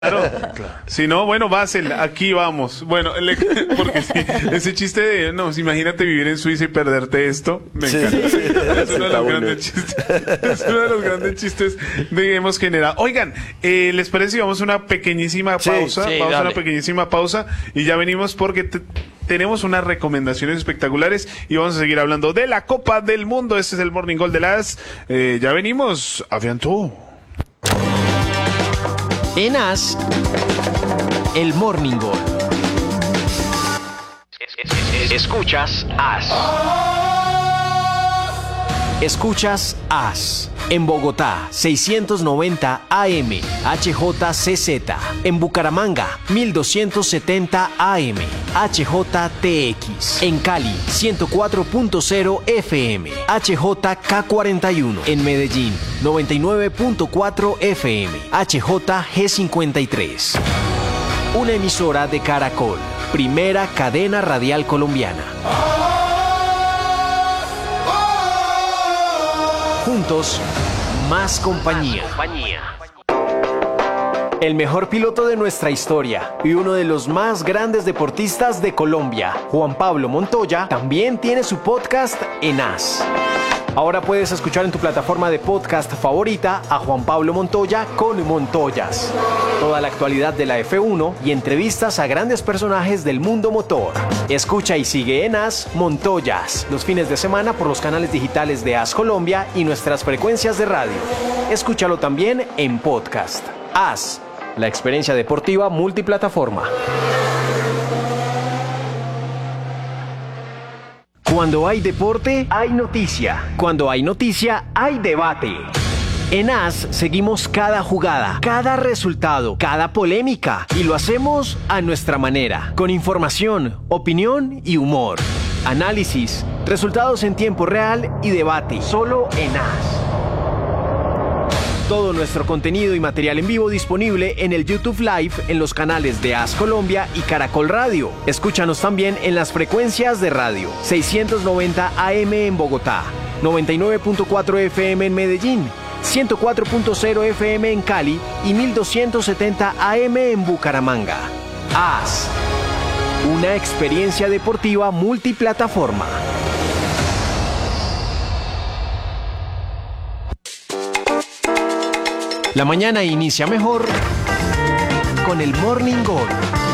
Si no, bueno, Basel, aquí vamos. Bueno, porque sí, ese chiste de, no, imagínate vivir en Suiza y perderte esto, me encanta. Es uno de los grandes chistes. Es uno de los grandes chistes que hemos generado. Oigan, ¿les parece si vamos a una pequeñísima pausa? Vamos a una pequeñísima pausa y ya venimos porque tenemos unas recomendaciones espectaculares y vamos a seguir hablando de la Copa del Mundo. Este es el Morning Call de las. Ya venimos. Aviantó. En As, el Morning Call. Escuchas As. Escuchas As. En Bogotá, 690 AM, HJCZ. En Bucaramanga, 1270 AM, HJTX. En Cali, 104.0 FM, HJK41. En Medellín, 99.4 FM, HJG53. Una emisora de Caracol, primera cadena radial colombiana. Juntos, más compañía. El mejor piloto de nuestra historia y uno de los más grandes deportistas de Colombia, Juan Pablo Montoya, también tiene su podcast en As. Ahora puedes escuchar en tu plataforma de podcast favorita a Juan Pablo Montoya con Montoyas. Toda la actualidad de la F1 y entrevistas a grandes personajes del mundo motor. Escucha y sigue en As Montoyas los fines de semana por los canales digitales de As Colombia y nuestras frecuencias de radio. Escúchalo también en podcast. As, la experiencia deportiva multiplataforma. Cuando hay deporte, hay noticia. Cuando hay noticia, hay debate. En As seguimos cada jugada, cada resultado, cada polémica y lo hacemos a nuestra manera, con información, opinión y humor. Análisis, resultados en tiempo real y debate, solo en As. Todo nuestro contenido y material en vivo disponible en el YouTube Live en los canales de As Colombia y Caracol Radio. Escúchanos también en las frecuencias de radio 690 AM en Bogotá, 99.4 FM en Medellín, 104.0 FM en Cali y 1270 AM en Bucaramanga. As, una experiencia deportiva multiplataforma. La mañana inicia mejor con el Morning Call.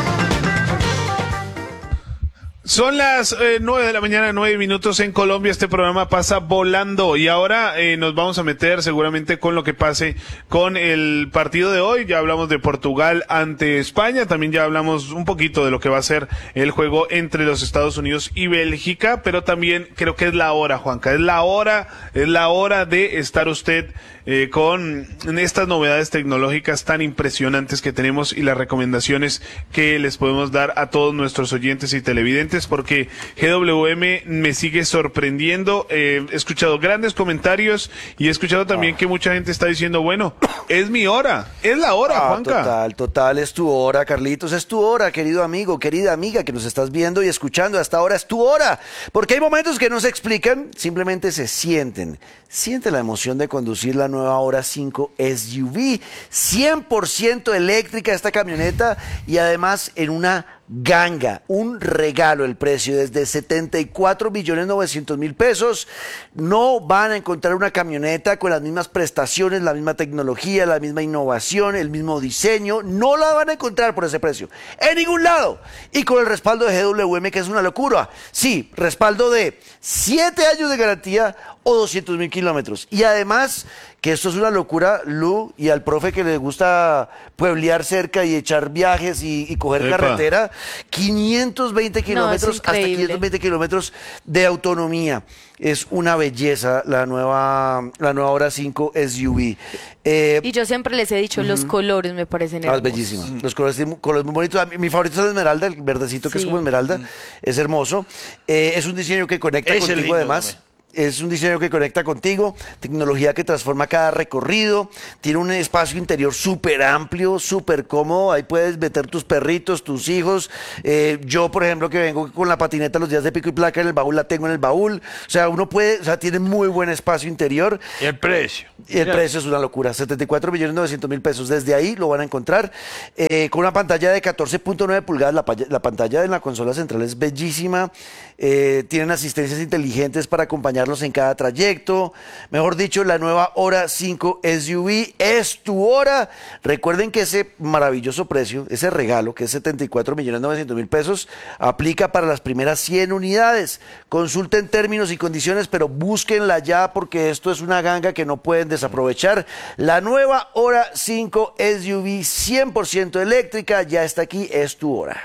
Son las 9 de la mañana, 9 minutos en Colombia. Este programa pasa volando y ahora nos vamos a meter seguramente con lo que pase con el partido de hoy. Ya hablamos de Portugal ante España, también ya hablamos un poquito de lo que va a ser el juego entre los Estados Unidos y Bélgica, pero también creo que es la hora, Juanca, es la hora de estar usted con estas novedades tecnológicas tan impresionantes que tenemos y las recomendaciones que les podemos dar a todos nuestros oyentes y televidentes, porque GWM me sigue sorprendiendo. He escuchado grandes comentarios y he escuchado también que mucha gente está diciendo, bueno, es mi hora, es la hora, Juanca. Total, es tu hora, Carlitos, es tu hora, querido amigo, querida amiga que nos estás viendo y escuchando. Hasta ahora es tu hora, porque hay momentos que no se explican, simplemente se sienten. Siente la emoción de conducir la nueva Hora 5 SUV, 100% eléctrica esta camioneta y además en una ganga, un regalo el precio desde 74.900.000 pesos. No van a encontrar una camioneta con las mismas prestaciones, la misma tecnología, la misma innovación, el mismo diseño. No la van a encontrar por ese precio en ningún lado y con el respaldo de GWM, que es una locura. Sí, respaldo de 7 años de garantía o 200.000 kilómetros y además que esto es una locura, Lu, y al profe que le gusta pueblear cerca y echar viajes y coger carretera, 520 kilómetros, hasta 520 kilómetros de autonomía. Es una belleza la nueva Hora 5 SUV. Y yo siempre les he dicho, los colores me parecen hermosos. Bellísima. Los colores muy bonitos. Mi favorito es el esmeralda, el verdecito que es como esmeralda. Es hermoso. Es un diseño que conecta contigo además. Es un diseño que conecta contigo, tecnología que transforma cada recorrido, tiene un espacio interior súper amplio, súper cómodo, ahí puedes meter tus perritos, tus hijos. Yo, por ejemplo, que vengo con la patineta los días de pico y placa en el baúl, la tengo en el baúl. O sea, uno puede, o sea, tiene muy buen espacio interior. Y el precio. Y el precio es una locura, 74.900.000 pesos. Desde ahí lo van a encontrar con una pantalla de 14.9 pulgadas. La pantalla de la consola central es bellísima. Tienen asistencias inteligentes para acompañarlos en cada trayecto. Mejor dicho, la nueva Hora 5 SUV es tu hora. Recuerden que ese maravilloso precio, ese regalo, que es 74.900.000 pesos, aplica para las primeras 100 unidades. Consulten términos y condiciones, pero búsquenla ya porque esto es una ganga que no pueden desaprovechar. La nueva Hora 5 SUV 100% eléctrica ya está aquí, es tu hora.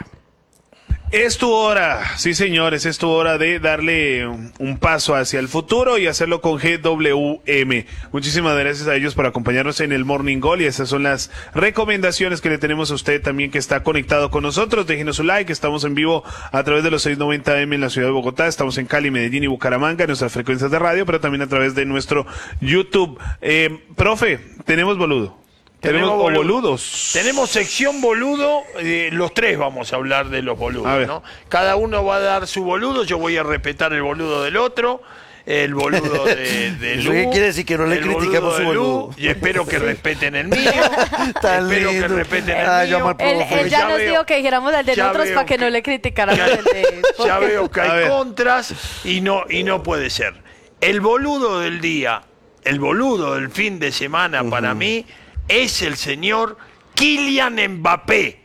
Es tu hora, sí señores, es tu hora de darle un paso hacia el futuro y hacerlo con GWM. Muchísimas gracias a ellos por acompañarnos en el Morning Call y esas son las recomendaciones que le tenemos a usted también que está conectado con nosotros. Déjenos su like, estamos en vivo a través de los 690M en la ciudad de Bogotá, estamos en Cali, Medellín y Bucaramanga en nuestras frecuencias de radio, pero también a través de nuestro YouTube. Profe, tenemos boludo. Tenemos boludos. Tenemos sección boludo, los tres vamos a hablar de los boludos, ¿no? Cada uno va a dar su boludo, yo voy a respetar el boludo del otro, el boludo de Lu. ¿Qué quiere decir? Que no le criticamos su boludo. Y espero que respeten el mío. Espero que respeten el mío. Él ya nos dijo que dijéramos el de nosotros para que no le criticáramos el de... Ya veo que hay contras y no puede ser. El boludo del día, el boludo del fin de semana para mí es el señor Kylian Mbappé.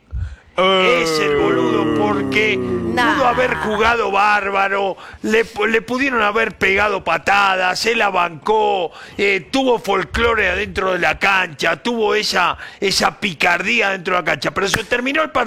Es el boludo porque pudo haber jugado bárbaro, le pudieron haber pegado patadas, se la bancó, tuvo folclore adentro de la cancha, tuvo esa picardía dentro de la cancha, pero se terminó el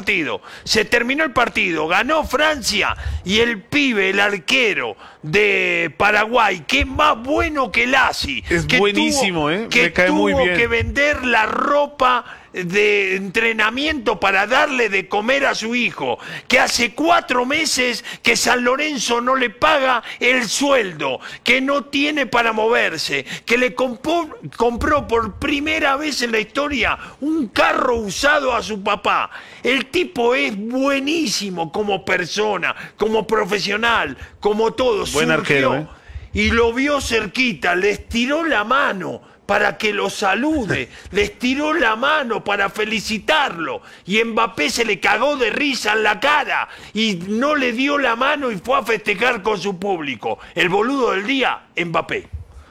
partido, ganó Francia y el pibe, el arquero de Paraguay, que es más bueno que Lassi, es buenísimo, que me cae muy bien. Tuvo que vender la ropa de entrenamiento para darle de comer a su hijo, que hace 4 meses que San Lorenzo no le paga el sueldo, que no tiene para moverse, que le compró por primera vez en la historia un carro usado a su papá. El tipo es buenísimo como persona, como profesional, como todo. Buen arquero, y lo vio cerquita, le estiró la mano para que lo salude, le estiró la mano para felicitarlo y Mbappé se le cagó de risa en la cara y no le dio la mano y fue a festejar con su público. El boludo del día, Mbappé.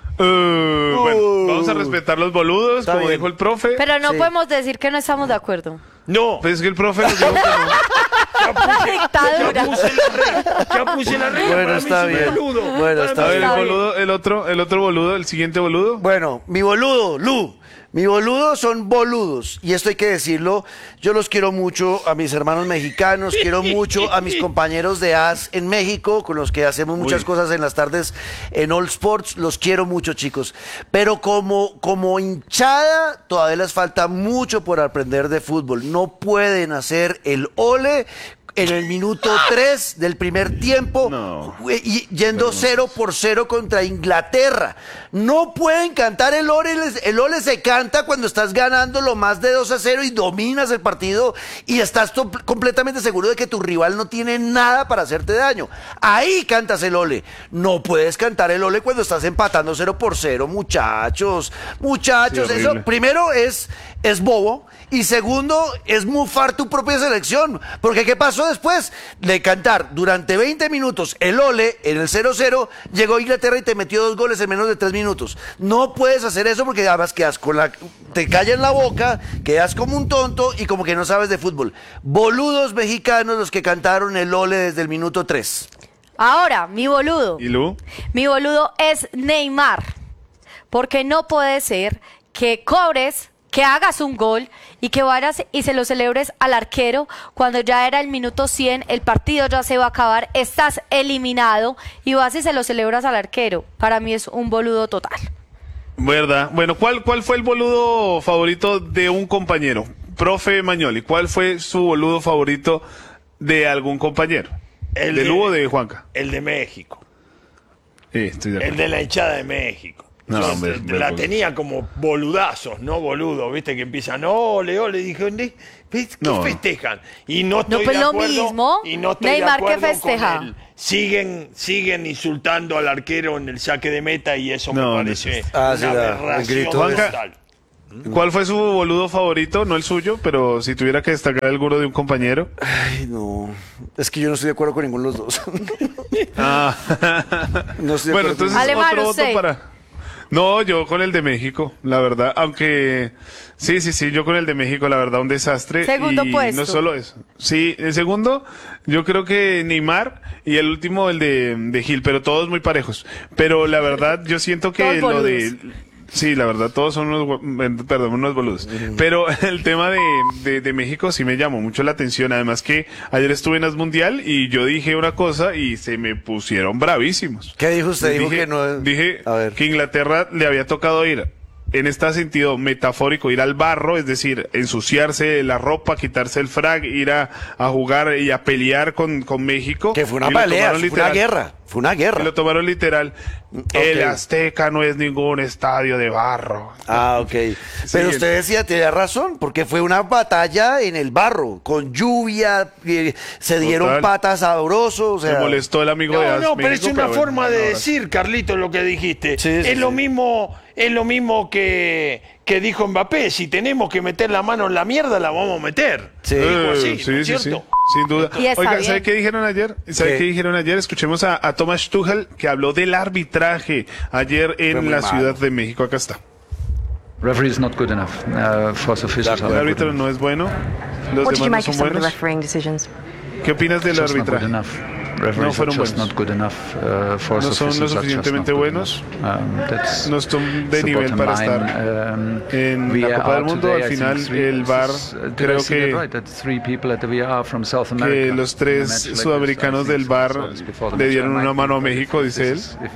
Bueno, vamos a respetar los boludos, como dijo el profe. Pero no podemos decir que no estamos de acuerdo. No. Pues es que el profe nos dijo que no. Dictadura. Ya puse la regla. Bueno, está bien. Bueno, está bien. A ver, el otro boludo, el siguiente boludo. Bueno, mi boludo, Lu. Mi boludo son boludos, y esto hay que decirlo, yo los quiero mucho a mis hermanos mexicanos, quiero mucho a mis compañeros de AS en México, con los que hacemos muchas cosas en las tardes en All Sports, los quiero mucho, chicos, pero como hinchada todavía les falta mucho por aprender de fútbol, no pueden hacer el ole en el minuto 3 del primer tiempo, yendo 0-0 contra Inglaterra. No pueden cantar el ole. El ole se canta cuando estás ganando lo más de 2-0 y dominas el partido y estás completamente seguro de que tu rival no tiene nada para hacerte daño. Ahí cantas el ole. No puedes cantar el ole cuando estás empatando 0-0, muchachos. Muchachos, Sí, eso primero es bobo. Y segundo, es mufar tu propia selección. Porque ¿qué pasó después? De cantar durante 20 minutos el ole en el 0-0, llegó Inglaterra y te metió 2 goles en menos de 3 minutos. No puedes hacer eso porque además quedas te callas la boca, quedas como un tonto y como que no sabes de fútbol. Boludos mexicanos los que cantaron el ole desde el minuto 3. Ahora, mi boludo. ¿Y Lu? Mi boludo es Neymar. Porque no puede ser que cobres, que hagas un gol y que vayas y se lo celebres al arquero cuando ya era el minuto 100, el partido ya se va a acabar, estás eliminado y vas y se lo celebras al arquero. Para mí es un boludo total. ¿Verdad? Bueno, ¿cuál fue el boludo favorito de un compañero? Profe Mañoli, ¿cuál fue su boludo favorito de algún compañero? ¿De Lu o de Juanca? El de México. Estoy de El acuerdo. de la hinchada de México. No, Yo hombre, la boludos. tenía como boludazos, no boludos, viste que empiezan, ole, ole, dije, ¿qué No. festejan? Y no estoy pues de lo acuerdo. mismo. Y no estoy Neymar, de ¿qué acuerdo festeja? con él. Siguen insultando al arquero en el saque de meta y eso No, me parece Ah, sí, una el aberración grito de- total. ¿Cuál fue su boludo favorito? No el suyo, pero si tuviera que destacar alguno de un compañero. Ay, no. Es que yo no estoy de acuerdo con ninguno de los dos. Ah. No estoy de Bueno, acuerdo con entonces Alemán, otro voto usted. para... No, yo con el de México, la verdad, aunque sí, yo con el de México, la verdad, un desastre. Segundo y puesto. no solo eso. Sí, el segundo, yo creo que Neymar y el último el de Gil, pero todos muy parejos. Pero la verdad, yo siento que Todos lo de... boludos. Sí, la verdad, todos son unos boludos. Pero el tema de México sí me llamó mucho la atención. Además que ayer estuve en As Mundial y yo dije una cosa y se me pusieron bravísimos. ¿Qué dijo usted? Dijo Dije, que no. dije A ver. que Inglaterra le había tocado ir, en este sentido metafórico, ir al barro, es decir, ensuciarse la ropa, quitarse el frac, ir a jugar y a pelear con México. Que fue una Y lo pelea, tomaron fue una literal. guerra. Fue una Y guerra. lo tomaron literal. Ok. El Azteca no es ningún estadio de barro. Ah, ok. Pero Sí, usted decía, tenía razón, porque fue una batalla en el barro, con lluvia, se dieron Total. patas sabrosos. O sea, Me molestó el amigo de No, As no, pero México, es una bueno, forma de ahora- decir, Carlito, lo que dijiste. Sí, sí, es lo sí. mismo que dijo Mbappé. Si tenemos que meter la mano en la mierda, la vamos a meter. Sí. Dijo así, sí, ¿no es sí, cierto? sin duda. Y está Oiga, bien. ¿sabe qué dijeron ayer? ¿Sabe ¿Qué? qué dijeron ayer? Escuchemos a Thomas Tuchel, que habló del arbitraje ayer Fue en muy la malo. Ciudad de México. Acá está. Referee is not good enough. Force officials are El not good árbitro enough. no es bueno. Los What did you demás no make of son some of the buenos. refereeing decisions? ¿Qué opinas del Just not good arbitraje? enough. Referees fueron are just buenos. not good enough. Force No son lo officials are just suficientemente not good buenos. enough. That's No están de the nivel bottom para line. estar en la VAR Copa del Mundo. today, Al I think final, three- el VAR, did I creo see that que right? That three people at the VAR from South America los in a tres match like this, sudamericanos I del think VAR saw this before the le match. dieron I might una be mano a incorrect. México, dice él.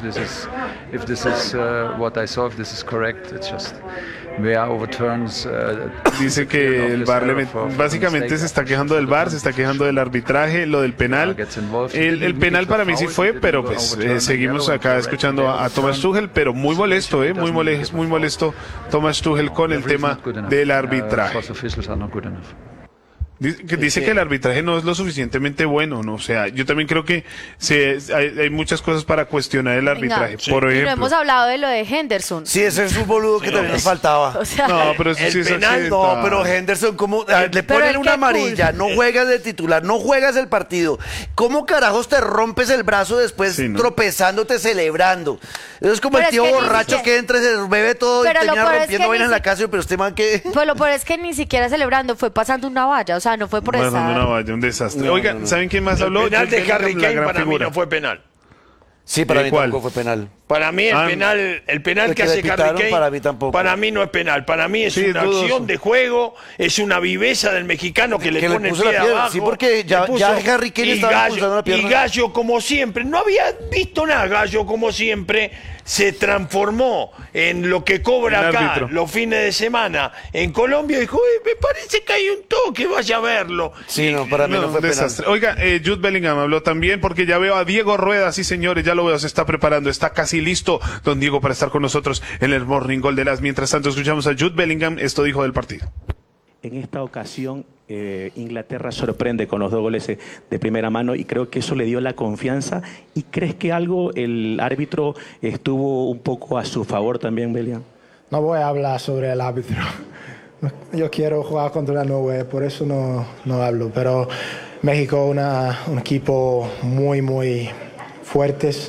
If this is what I saw, if this is correct, it's just VAR overturns. Dice que el VAR básicamente se está quejando del VAR, se está quejando del arbitraje, lo del penal. El penal para mí sí fue, pero pues seguimos acá escuchando a Thomas Tuchel, pero muy molesto, muy molesto Thomas Tuchel con el tema del arbitraje. Force officials are not good enough. Dice que el arbitraje no es lo suficientemente bueno, ¿no? O sea, yo también creo que hay muchas cosas para cuestionar el arbitraje. Venga, Por y no ejemplo, hemos hablado de lo de Henderson. Sí, ese es un boludo que también nos faltaba. O sea, no, pero eso El sí es penal, accidental. No, pero Henderson, ¿cómo? Le Pero ponen es una que amarilla, cool. no juegas de titular, no juegas el partido. ¿Cómo carajos te rompes el brazo después Sí, ¿no? tropezándote, celebrando? Eso es como Pero el es tío que ni borracho siquiera- que entra y se bebe todo Pero y lo termina peor es rompiendo que vainas en ni la si- casa, pero este man que... pues lo peor es que ni siquiera celebrando, fue pasando una valla, o sea, no fue por Bueno, estar. no, vaya, un desastre. No, Oiga, no, no. ¿saben quién más El habló? penal de Jude Harry Bellingham, la Kane gran para mí figura. no fue penal. Sí, para mí ¿Cuál? tampoco fue penal. Para mí Ah, el penal el que que le hace pitaron, Harry Kane, para mí tampoco. para mí no es penal. Para mí es Sí, una dudoso. acción de juego, es una viveza del mexicano que le Que le pone el puso la pie pierna, abajo. sí, porque ya- le puso- ya Harry Kane y estaba impulsando la pierna. Y Gallo, como siempre, no había visto nada. Gallo, como siempre, se transformó en lo que cobra En acá árbitro. los fines de semana en Colombia. Dijo, me parece que hay un toque, vaya a verlo. Sí, no, para mí no, No, fue un penal. desastre. Oiga, Jude Bellingham habló también porque ya veo a Diego Rueda, sí señores, ya lo veo, se está preparando, está casi listo, don Diego, para estar con nosotros en el Morning Gol de las. Mientras tanto, escuchamos a Jude Bellingham, esto dijo del partido. En esta ocasión, Inglaterra sorprende con los 2 goles de primera mano y creo que eso le dio la confianza. ¿Y crees que algo el árbitro estuvo un poco a su favor también, Bellingham? No voy a hablar sobre el árbitro. Yo quiero jugar contra la Norway, por eso no hablo. Pero México un equipo muy fuertes.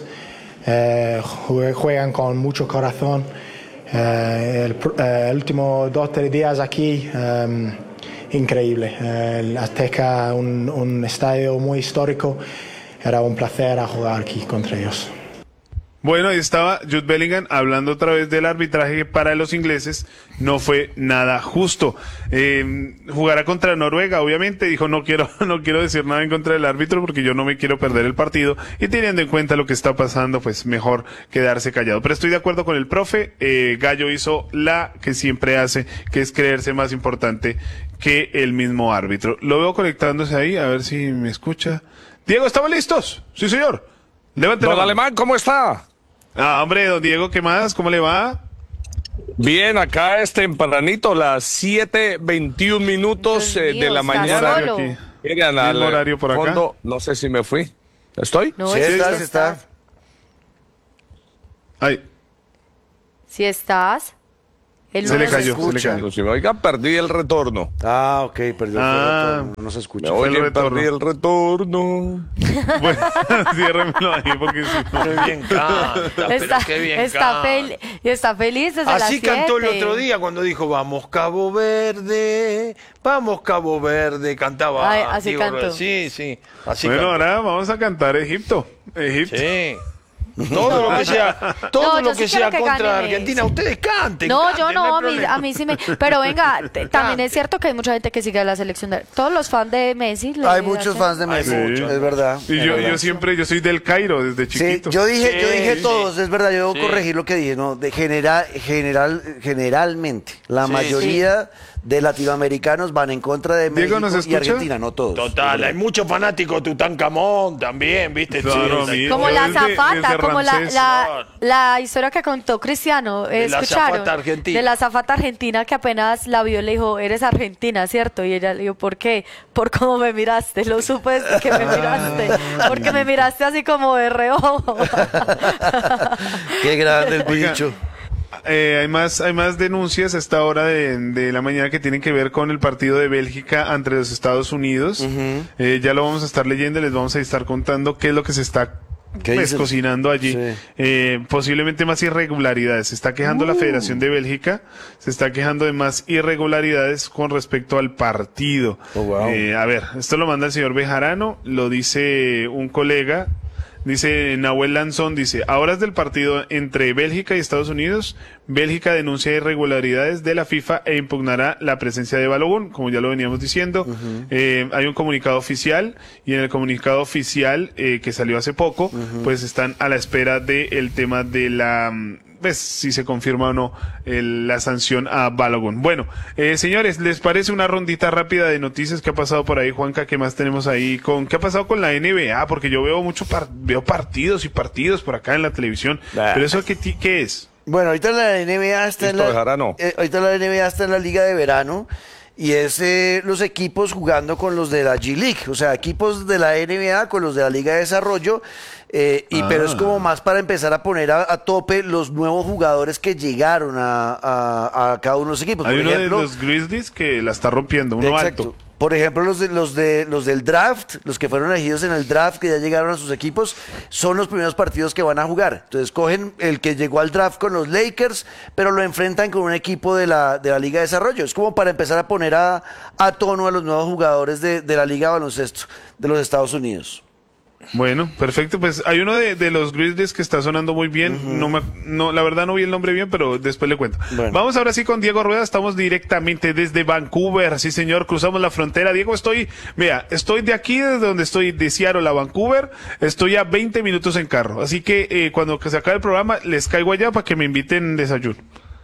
Juegan con mucho corazón. El último 2-3 días aquí, increíble. El Azteca, un estadio muy histórico. Era un placer a jugar aquí contra ellos. Bueno, ahí estaba Jude Bellingham hablando otra vez del arbitraje que para los ingleses no fue nada justo. Jugará contra Noruega, obviamente, dijo no quiero decir nada en contra del árbitro porque yo no me quiero perder el partido y teniendo en cuenta lo que está pasando, pues mejor quedarse callado. Pero estoy de acuerdo con el profe, Gallo hizo la que siempre hace, que es creerse más importante que el mismo árbitro. Lo veo conectándose ahí, a ver si me escucha. Diego, ¿estamos listos? Sí, señor. Levante la Don mano. Alemán, ¿cómo está? Ah, hombre, don Diego, ¿qué más? ¿Cómo le va? Bien, acá es tempranito, las 7:21 minutos Dios mío, de la está mañana. solo. Miren, ¿Mismo horario por acá? fondo, no sé si me fui. ¿Estoy? No, Sí, sí estás, estás. Ay, Si estás. Él se no le nos cayó, se le escucha. cayó. Si me oiga, perdí el retorno. Ah, ok, perdió Ah. el retorno, no se escucha. Me fue el oye, retorno. perdí el retorno. Bueno, ciérremelo ahí porque si no. Qué bien canta, pero qué bien canta. Y está feliz desde las Así cantó el 7. otro día cuando dijo, vamos Cabo Verde, cantaba. Ay, así Diego cantó. Rodríguez. Sí, sí, así Bueno, cantó. ahora vamos a cantar Egipto. Egipto. Sí. Todo lo que sea, No, yo sí quiero que contra gane Argentina, Messi. ustedes canten. No, canten, yo no, hay problema. a mí sí me... Pero venga, también es cierto que hay mucha gente que sigue a la selección. Todos los fans de Messi... le Hay muchos hacen- fans de Messi, muchos. es verdad. Y es yo verdad. siempre, yo soy del Cairo desde Sí, chiquito. yo dije Sí, todos, es verdad, yo debo Sí. corregir lo que dije, no, generalmente, la Sí, mayoría de latinoamericanos van en contra de Diego, ¿nos México y escucha? Argentina, no todos. Total, hay muchos fanáticos de Tutankamón también, ¿viste? Claro, Sí, mira. Como Yo la desde zafata, como Ramsés. la historia que contó Cristiano, De la ¿escucharon? azafata argentina. De la azafata argentina que apenas la vio le dijo, eres argentina, ¿cierto? Y ella le dijo, ¿por qué? Por cómo me miraste, lo supe desde que me miraste, porque me miraste así como de reojo. Qué grande el Oiga, bicho. hay más denuncias a esta hora de la mañana que tienen que ver con el partido de Bélgica ante los Estados Unidos. Ya lo vamos a estar leyendo, les vamos a estar contando qué es lo que se está ¿Qué dicen? cocinando allí. Sí. Posiblemente más irregularidades. Se está quejando la Federación de Bélgica, se está quejando de más irregularidades con respecto al partido. Oh, wow. A ver, esto lo manda el señor Bejarano, lo dice un colega. Dice Nahuel Lanzón, dice, a horas del partido entre Bélgica y Estados Unidos, Bélgica denuncia irregularidades de la FIFA e impugnará la presencia de Balogun, como ya lo veníamos diciendo. Hay un comunicado oficial y en el comunicado oficial que salió hace poco, pues están a la espera del tema de la... pues si se confirma o no la sanción a Balogun. Bueno, señores, ¿les parece una rondita rápida de noticias que ha pasado por ahí, Juanca? ¿Qué más tenemos ahí? ¿Qué ha pasado con la NBA? Porque yo veo veo partidos y partidos por acá en la televisión. Pero eso ¿qué es? Bueno, ahorita la NBA está en Listo, la, Bejarano. ahorita la NBA está en la liga de verano y es los equipos jugando con los de la G League, o sea, equipos de la NBA con los de la liga de desarrollo, pero es como más para empezar a poner a tope los nuevos jugadores que llegaron a cada uno de los equipos. Hay Por uno ejemplo, de los Grizzlies que la está rompiendo, uno exacto. alto. Por ejemplo, los del draft, los que fueron elegidos en el draft, que ya llegaron a sus equipos, son los primeros partidos que van a jugar. Entonces cogen el que llegó al draft con los Lakers, pero lo enfrentan con un equipo de la Liga de Desarrollo. Es como para empezar a poner a tono a los nuevos jugadores de la Liga de Baloncesto de los Estados Unidos. Bueno, perfecto. Pues hay uno de los Grizzlies que está sonando muy bien. No, la verdad no vi el nombre bien, pero después le cuento. Bueno. Vamos ahora sí con Diego Rueda. Estamos directamente desde Vancouver. Sí, señor, cruzamos la frontera. Diego, estoy de aquí, desde donde estoy, de Seattle a Vancouver. Estoy a 20 minutos en carro. Así que cuando se acabe el programa, les caigo allá para que me inviten desayuno.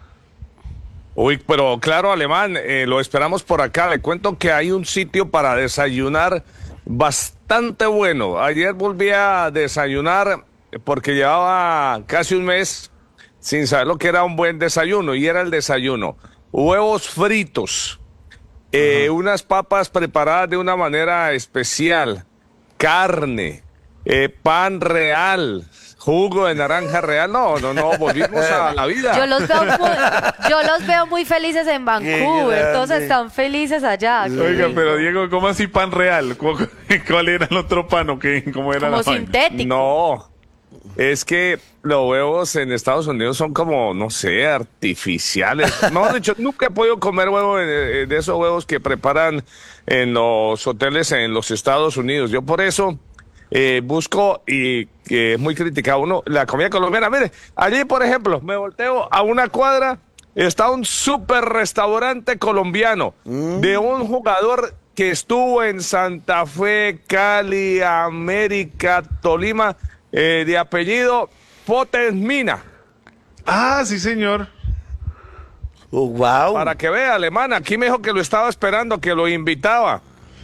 Uy, pero claro, Alemán, lo esperamos por acá. Le cuento que hay un sitio para desayunar bastante bueno. Ayer volví a desayunar porque llevaba casi un mes sin saber lo que era un buen desayuno, y era el desayuno: huevos fritos, unas papas preparadas de una manera especial, carne, pan real, jugo de naranja real. No, volvimos a la vida. Yo los veo muy felices en Vancouver, todos grande. están felices allá. Oiga, pero Diego, ¿cómo así pan real? ¿Cuál era el otro pan o qué? ¿Cómo era Como la vaina? sintético. No, es que los huevos en Estados Unidos son como, no sé, artificiales. No, de hecho, nunca he podido comer huevo de esos huevos que preparan en los hoteles en los Estados Unidos. Yo por eso busco, y que es muy criticado uno, la comida colombiana. Mire, allí, por ejemplo, me volteo a una cuadra, está un super restaurante colombiano de un jugador que estuvo en Santa Fe, Cali, América, Tolima, de apellido Potes Mina. Ah, sí, señor. Oh, wow. Para que vea, Alemán, aquí me dijo que lo estaba esperando, que lo invitaba.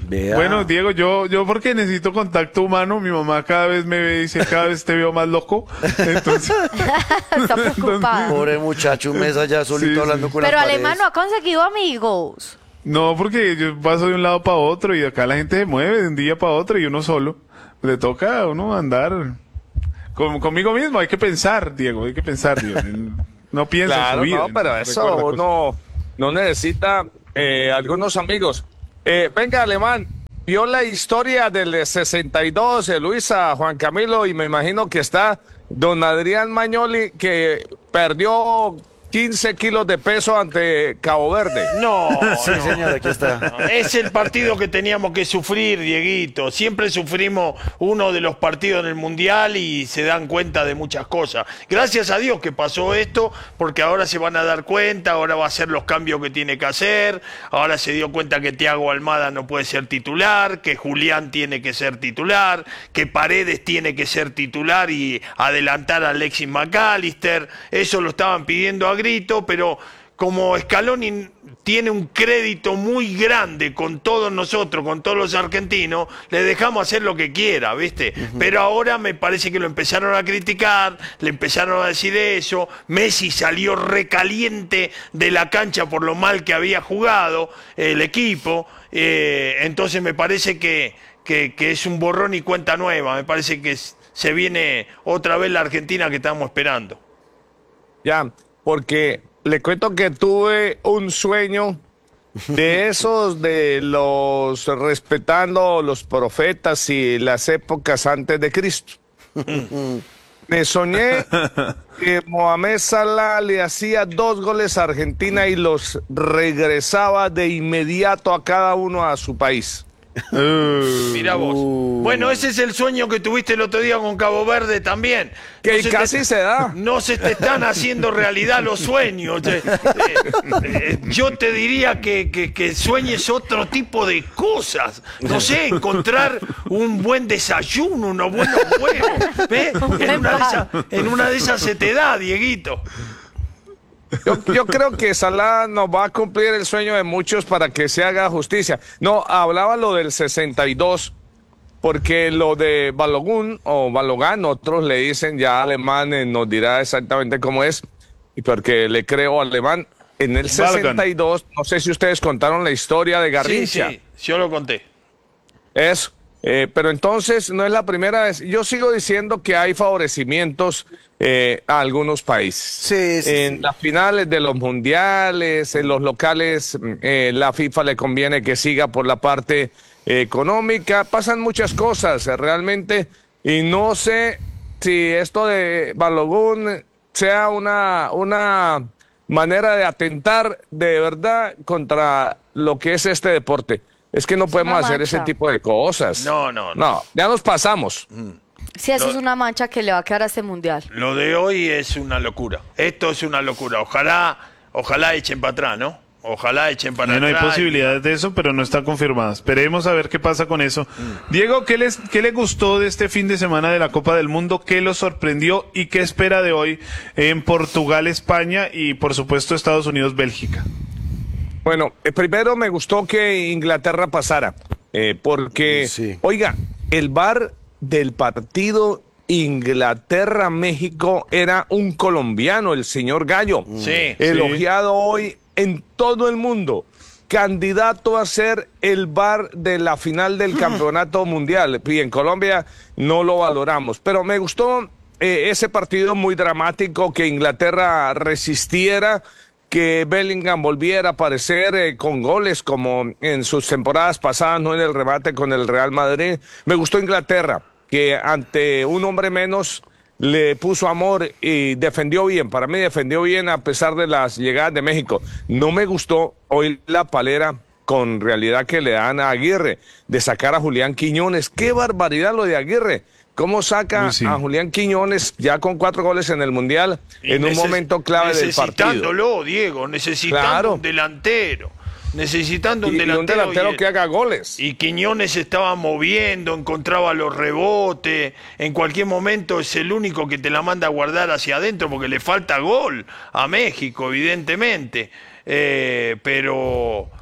Vea. Bueno, Diego, yo porque necesito contacto humano, mi mamá cada vez me ve y dice, cada vez te veo más loco. Entonces, Está preocupada. Pobre muchacho, un mes allá solito Sí, hablando sí. con Pero las Alemán paredes. no ha conseguido amigos. no, porque yo paso de un lado para otro y acá la gente se mueve de un día para otro y uno solo. Le toca a uno andar conmigo mismo. Hay que pensar, Diego, hay que pensar, Diego. No piensa en Claro, su vida. no, pero Recuerda eso cosas. uno no necesita algunos amigos. Venga, Alemán, vio la historia del 62, Luisa, Juan Camilo, y me imagino que está don Adrián Magnoli, que perdió 15 kilos de peso ante Cabo Verde. No, Sí, no. señor, aquí está. Es el partido que teníamos que sufrir, Dieguito. Siempre sufrimos uno de los partidos en el Mundial y se dan cuenta de muchas cosas. Gracias a Dios que pasó esto, porque ahora se van a dar cuenta, ahora va a hacer los cambios que tiene que hacer, ahora se dio cuenta que Thiago Almada no puede ser titular, que Julián tiene que ser titular, que Paredes tiene que ser titular y adelantar a Alexis McAllister. Eso lo estaban pidiendo a grito, pero como Scaloni tiene un crédito muy grande con todos nosotros, con todos los argentinos, le dejamos hacer lo que quiera, ¿viste? Pero ahora me parece que lo empezaron a criticar, le empezaron a decir eso, Messi salió recaliente de la cancha por lo mal que había jugado el equipo, entonces me parece que es un borrón y cuenta nueva, me parece que se viene otra vez la Argentina que estamos esperando. Ya, porque le cuento que tuve un sueño de esos de los respetando los profetas y las épocas antes de Cristo. Me soñé que Mohamed Salah le hacía 2 goles a Argentina y los regresaba de inmediato a cada uno a su país. Mirá vos. Bueno, ese es el sueño que tuviste el otro día con Cabo Verde también. Que casi se da. No se te están haciendo realidad los sueños. Yo te diría que sueñes otro tipo de cosas. No sé, encontrar un buen desayuno, unos buenos huevos. ¿Ves? En una de esas se te da, Dieguito. Yo creo que Salah nos va a cumplir el sueño de muchos para que se haga justicia. No, hablaba lo del 62, porque lo de Balogun o Balogan, otros le dicen, ya Alemán nos dirá exactamente cómo es, y porque le creo Alemán. En el 62, no sé si ustedes contaron la historia de Garrincha. Sí, yo lo conté. Eso. Pero entonces no es la primera vez. Yo sigo diciendo que hay favorecimientos a algunos países. Sí, En las finales de los mundiales, en los locales, la FIFA le conviene que siga por la parte económica. Pasan muchas cosas realmente y no sé si esto de Balogun sea una manera de atentar de verdad contra lo que es este deporte. Es que no podemos hacer ese tipo de cosas. No, ya nos pasamos. Sí, eso es una mancha que le va a quedar a este mundial. Lo de hoy es una locura. Esto es una locura. Ojalá echen para atrás, ¿no? Ojalá echen para Bueno, hay atrás. posibilidades de eso, pero no está confirmada. Esperemos a ver qué pasa con eso. Diego, ¿qué le gustó de este fin de semana de la Copa del Mundo? ¿Qué lo sorprendió y qué espera de hoy en Portugal, España y, por supuesto, Estados Unidos, Bélgica? Bueno, primero me gustó que Inglaterra pasara, porque, oiga, el VAR del partido Inglaterra-México era un colombiano, el señor Gallo, elogiado hoy en todo el mundo, candidato a ser el VAR de la final del campeonato mundial, y en Colombia no lo valoramos, pero me gustó ese partido muy dramático, que Inglaterra resistiera, que Bellingham volviera a aparecer con goles como en sus temporadas pasadas, no en el remate con el Real Madrid. Me gustó Inglaterra, que ante un hombre menos le puso amor y defendió bien. Para mí defendió bien a pesar de las llegadas de México. No me gustó hoy la palera con realidad que le dan a Aguirre de sacar a Julián Quiñones. ¡Qué barbaridad lo de Aguirre! ¿Cómo saca a Julián Quiñones ya con 4 goles en el Mundial en un momento clave del partido? Necesitándolo, Diego, necesitando un delantero. Necesitando un delantero. Un delantero que haga goles. Y Quiñones se estaba moviendo, encontraba los rebotes. En cualquier momento es el único que te la manda a guardar hacia adentro porque le falta gol a México, evidentemente. Pero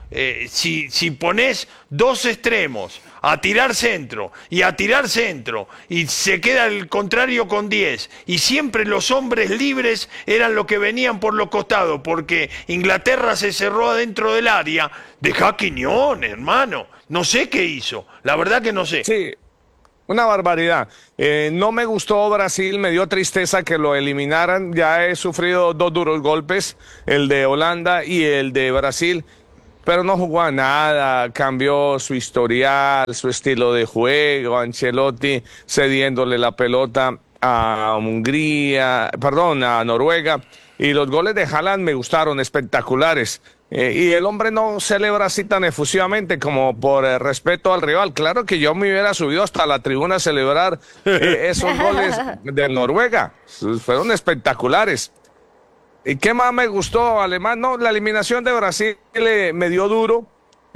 si pones dos extremos a tirar centro y se queda el contrario con 10 y siempre los hombres libres eran los que venían por los costados porque Inglaterra se cerró adentro del área, deja Quiñones, hermano. No sé qué hizo, la verdad que no sé. Sí, una barbaridad. No me gustó Brasil, me dio tristeza que lo eliminaran. Ya he sufrido 2 duros golpes, el de Holanda y el de Brasil. Pero no jugó a nada, cambió su historial, su estilo de juego, Ancelotti cediéndole la pelota a a Noruega, y los goles de Haaland me gustaron, espectaculares. Y el hombre no celebra así tan efusivamente como por respeto al rival. Claro que yo me hubiera subido hasta la tribuna a celebrar esos goles de Noruega, fueron espectaculares. ¿Y qué más me gustó, Alemán? No, la eliminación de Brasil me dio duro.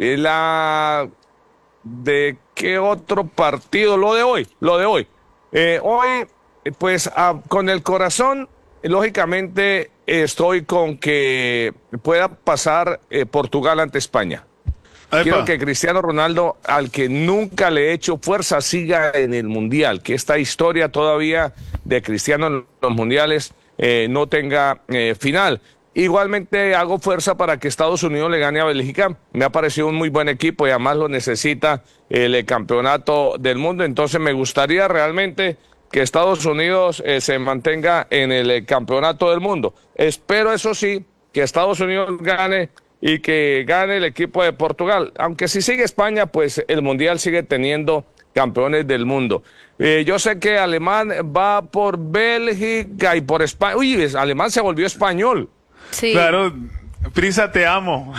¿De qué otro partido? Lo de hoy. Hoy, pues, con el corazón, lógicamente, estoy con que pueda pasar Portugal ante España. Epa. Quiero que Cristiano Ronaldo, al que nunca le he hecho fuerza, siga en el Mundial. Que esta historia todavía de Cristiano en los Mundiales no tenga final. Igualmente hago fuerza para que Estados Unidos le gane a Bélgica. Me ha parecido un muy buen equipo y además lo necesita el campeonato del mundo. Entonces me gustaría realmente que Estados Unidos se mantenga en el campeonato del mundo. Espero, eso sí, que Estados Unidos gane y que gane el equipo de Portugal. Aunque si sigue España, pues el Mundial sigue teniendo campeones del mundo. Yo sé que Alemán va por Bélgica y por España. Uy, Alemán se volvió español. Sí. Claro, Prisa, te amo.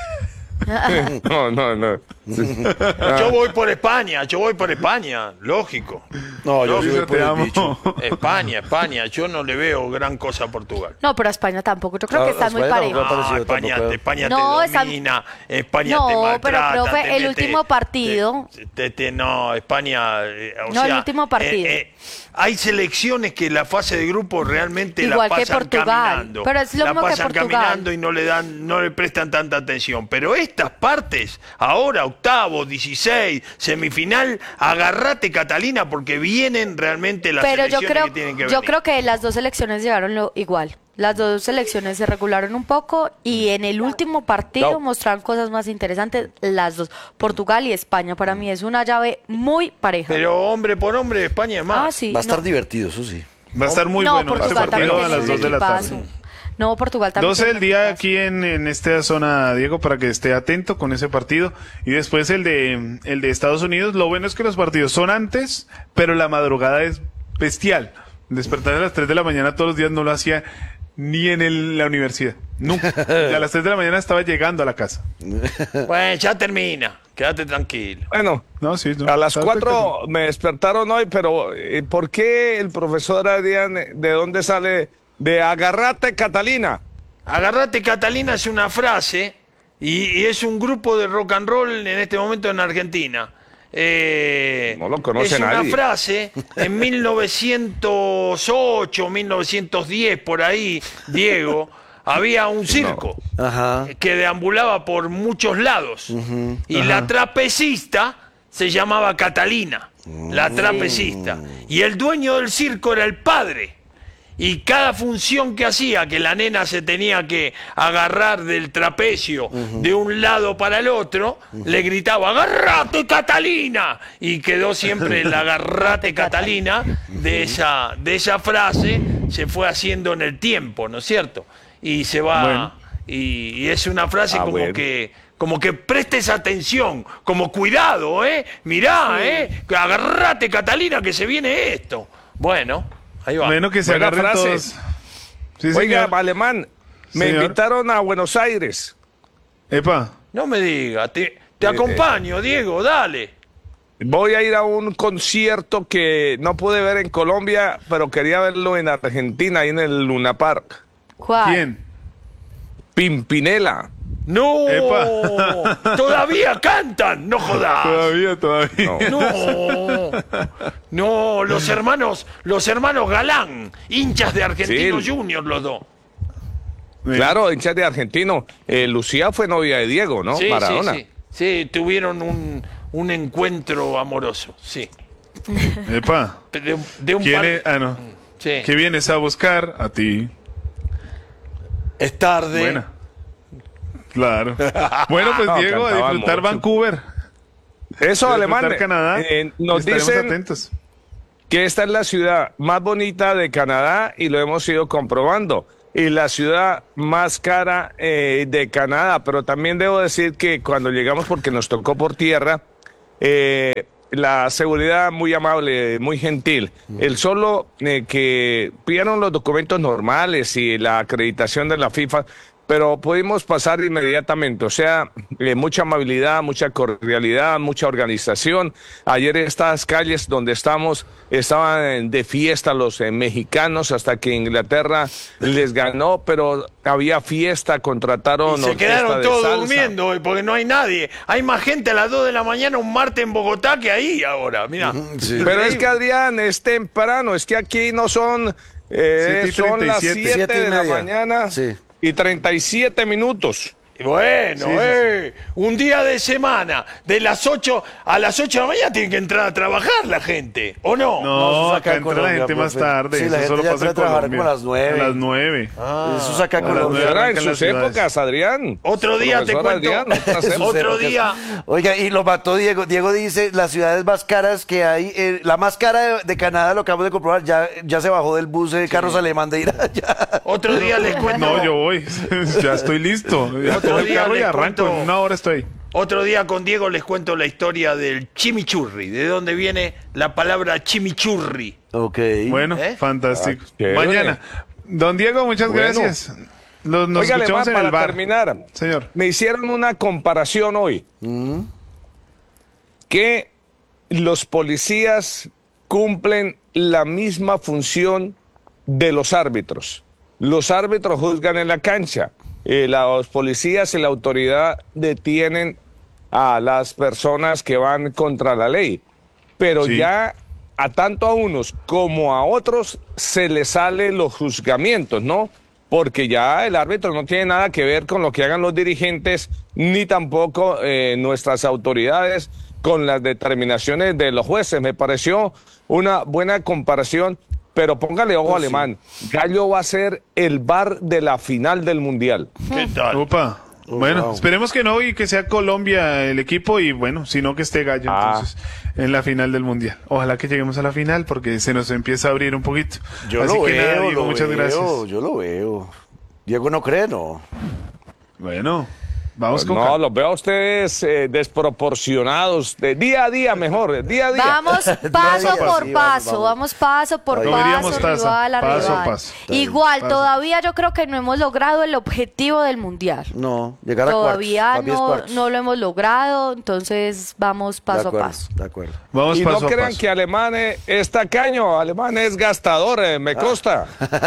No. Yo voy por España, lógico. No, yo Prisa, soy por te el amo. bicho. España, yo no le veo gran cosa a Portugal. No, pero a España tampoco. Yo creo No, que están muy España parejos. tampoco. parecido España, tampoco. España No, te están- domina, España No, te pero, maltrata. profe, te el último partido- No, España... No, el último partido. Hay selecciones que la fase de grupo realmente Igual la que pasan Portugal, caminando. pero es lo la mismo que pasan Portugal. caminando y no le prestan tanta atención. Pero estas partes, ahora octavos, 16, semifinal, agarrate Catalina porque vienen realmente las Pero yo selecciones que tienen que venir. creo que las dos selecciones llegaron igual. Las dos selecciones se regularon un poco y en el último partido No. mostraron cosas más interesantes las dos. Portugal y España para mí es una llave muy pareja. Pero hombre por hombre, España es más. Ah, sí. Va a estar no. divertido, eso sí. Va a estar muy No, bueno este Portugal también partido a tiene las un 2 de la tarde. equipazo. No, Portugal también. 12 del tiene un día equipazo. aquí en esta zona, Diego, para que esté atento con ese partido. Y después el de Estados Unidos. Lo bueno es que los partidos son antes, pero la madrugada es bestial. Despertar a las 3 de la mañana todos los días no lo hacía ni en la universidad. Nunca. A las 3 de la mañana estaba llegando a la casa. Bueno, ya termina. Quédate tranquilo. Bueno, No, sí, no, a las está 4 me despertaron hoy, pero ¿por qué el profesor Adrián, de dónde sale de agarrate Catalina? Agarrate Catalina es una frase y es un grupo de rock and roll en este momento en Argentina. No lo conoce es una nadie. frase en 1908, 1910, por ahí, Diego, había un circo Ajá. que deambulaba por muchos lados y la trapecista se llamaba Catalina, la trapecista, y el dueño del circo era el padre. Y cada función que hacía, que la nena se tenía que agarrar del trapecio de un lado para el otro, le gritaba, ¡agarrate, Catalina! Y quedó siempre el agarrate, Catalina, de esa frase, se fue haciendo en el tiempo, ¿no es cierto? Y se va, Bueno. y es una frase bueno. como que prestes atención, como cuidado, mirá, agarrate, Catalina, que se viene esto. Bueno, ahí va. Bueno, que se Buena agarren frase. todos. Sí, Oiga, señor. Alemán, me Señor. invitaron a Buenos Aires. Epa. No me digas, te acompaño, Diego, dale. Voy a ir a un concierto que no pude ver en Colombia, pero quería verlo en Argentina, ahí en el Luna Park. ¿Cuál? ¿Quién? Pimpinela. No, Epa. todavía cantan, no jodas. Todavía. No, los hermanos Galán, hinchas de Argentinos Sí. Juniors los dos. Claro, hinchas de argentino. Lucía fue novia de Diego, ¿no? Sí, Maradona. sí, tuvieron un encuentro amoroso, sí. Epa. De un par... no. Sí. ¿Qué vienes a buscar? A ti. Es tarde. Buena. Claro. Bueno, pues No, Diego, a cantaban disfrutar mucho. Vancouver. Eso, A alemán. disfrutar Canadá. Nos Estaremos dicen atentos. que esta es la ciudad más bonita de Canadá y lo hemos ido comprobando. Y la ciudad más cara de Canadá. Pero también debo decir que cuando llegamos, porque nos tocó por tierra, la seguridad muy amable, muy gentil. El solo que pidieron los documentos normales y la acreditación de la FIFA, pero pudimos pasar inmediatamente. O sea, mucha amabilidad, mucha cordialidad, mucha organización. Ayer estas calles donde estamos estaban de fiesta los mexicanos hasta que Inglaterra les ganó, pero había fiesta, contrataron Y se orquesta quedaron de todos salsa. durmiendo hoy porque no hay nadie. Hay más gente a las 2 de la mañana un martes en Bogotá que ahí ahora, mira. Pero es que, Adrián, es temprano, es que aquí no son, son las 7:37. 7 de la 7:30. mañana Sí. y 37 minutos. Bueno, Sí. un día de semana, de las 8 a las 8 de la mañana tienen que entrar a trabajar la gente, ¿o no? No, eso es acá acá en entra la Colombia, gente más profe. tarde. Sí, la Eso gente solo ya pasa en entra a trabajar Colombia. como a las 9. A las 9. Eso es acá en A las Colombia. 9. Era en arrancan las sus ciudades. épocas, Adrián. Otro día te Profesor cuento. Adrián, otras épocas. Otro día. Oiga, y lo mató Diego. Diego dice, las ciudades más caras que hay, la más cara de Canadá, lo acabamos de comprobar, ya se bajó del bus de Carlos Alemán de ir allá. Otro día les cuento. No, yo voy. Ya estoy listo. Ya Otro tomo el día carro y les arranco. cuento- En una hora estoy. Otro día con Diego les cuento la historia del chimichurri, de dónde viene la palabra chimichurri. Ok. Bueno, ¿Eh? fantástico. chévere. Mañana. Don Diego, muchas Bueno. gracias. Nos Oiga, escuchamos Alemán, en para el bar. terminar, Señor. me hicieron una comparación hoy. Que los policías cumplen la misma función de los árbitros. Los árbitros juzgan en la cancha. Los policías y la autoridad detienen a las personas que van contra la ley. Pero Sí. ya a tanto a unos como a otros se les salen los juzgamientos, ¿no? Porque ya el árbitro no tiene nada que ver con lo que hagan los dirigentes, ni tampoco nuestras autoridades con las determinaciones de los jueces. Me pareció una buena comparación, pero póngale ojo, Alemán. Gallo va a ser el VAR de la final del Mundial. ¿Qué tal? Opa. Bueno, wow. esperemos que no y que sea Colombia el equipo y bueno, si no que esté Gallo entonces en la final del Mundial. Ojalá que lleguemos a la final porque se nos empieza a abrir un poquito. Yo Así lo que nada, veo, Diego, muchas gracias. Yo lo veo. Diego no cree, ¿no? Bueno, vamos con No, calma. los veo a ustedes desproporcionados, de día a día mejor, día a día. Vamos paso sí, por vamos, paso, vamos. vamos paso por Ahí veríamos paso, taza, rival a paso a rival. paso. Igual, Paso. todavía yo creo que no hemos logrado el objetivo del Mundial. No, llegar a Todavía cuartos. Papi es no, cuartos. no lo hemos logrado, entonces vamos De paso a acuerdo, paso. de acuerdo. Vamos Y no paso a crean paso. que Alemán es tacaño, Alemán es gastador, me consta.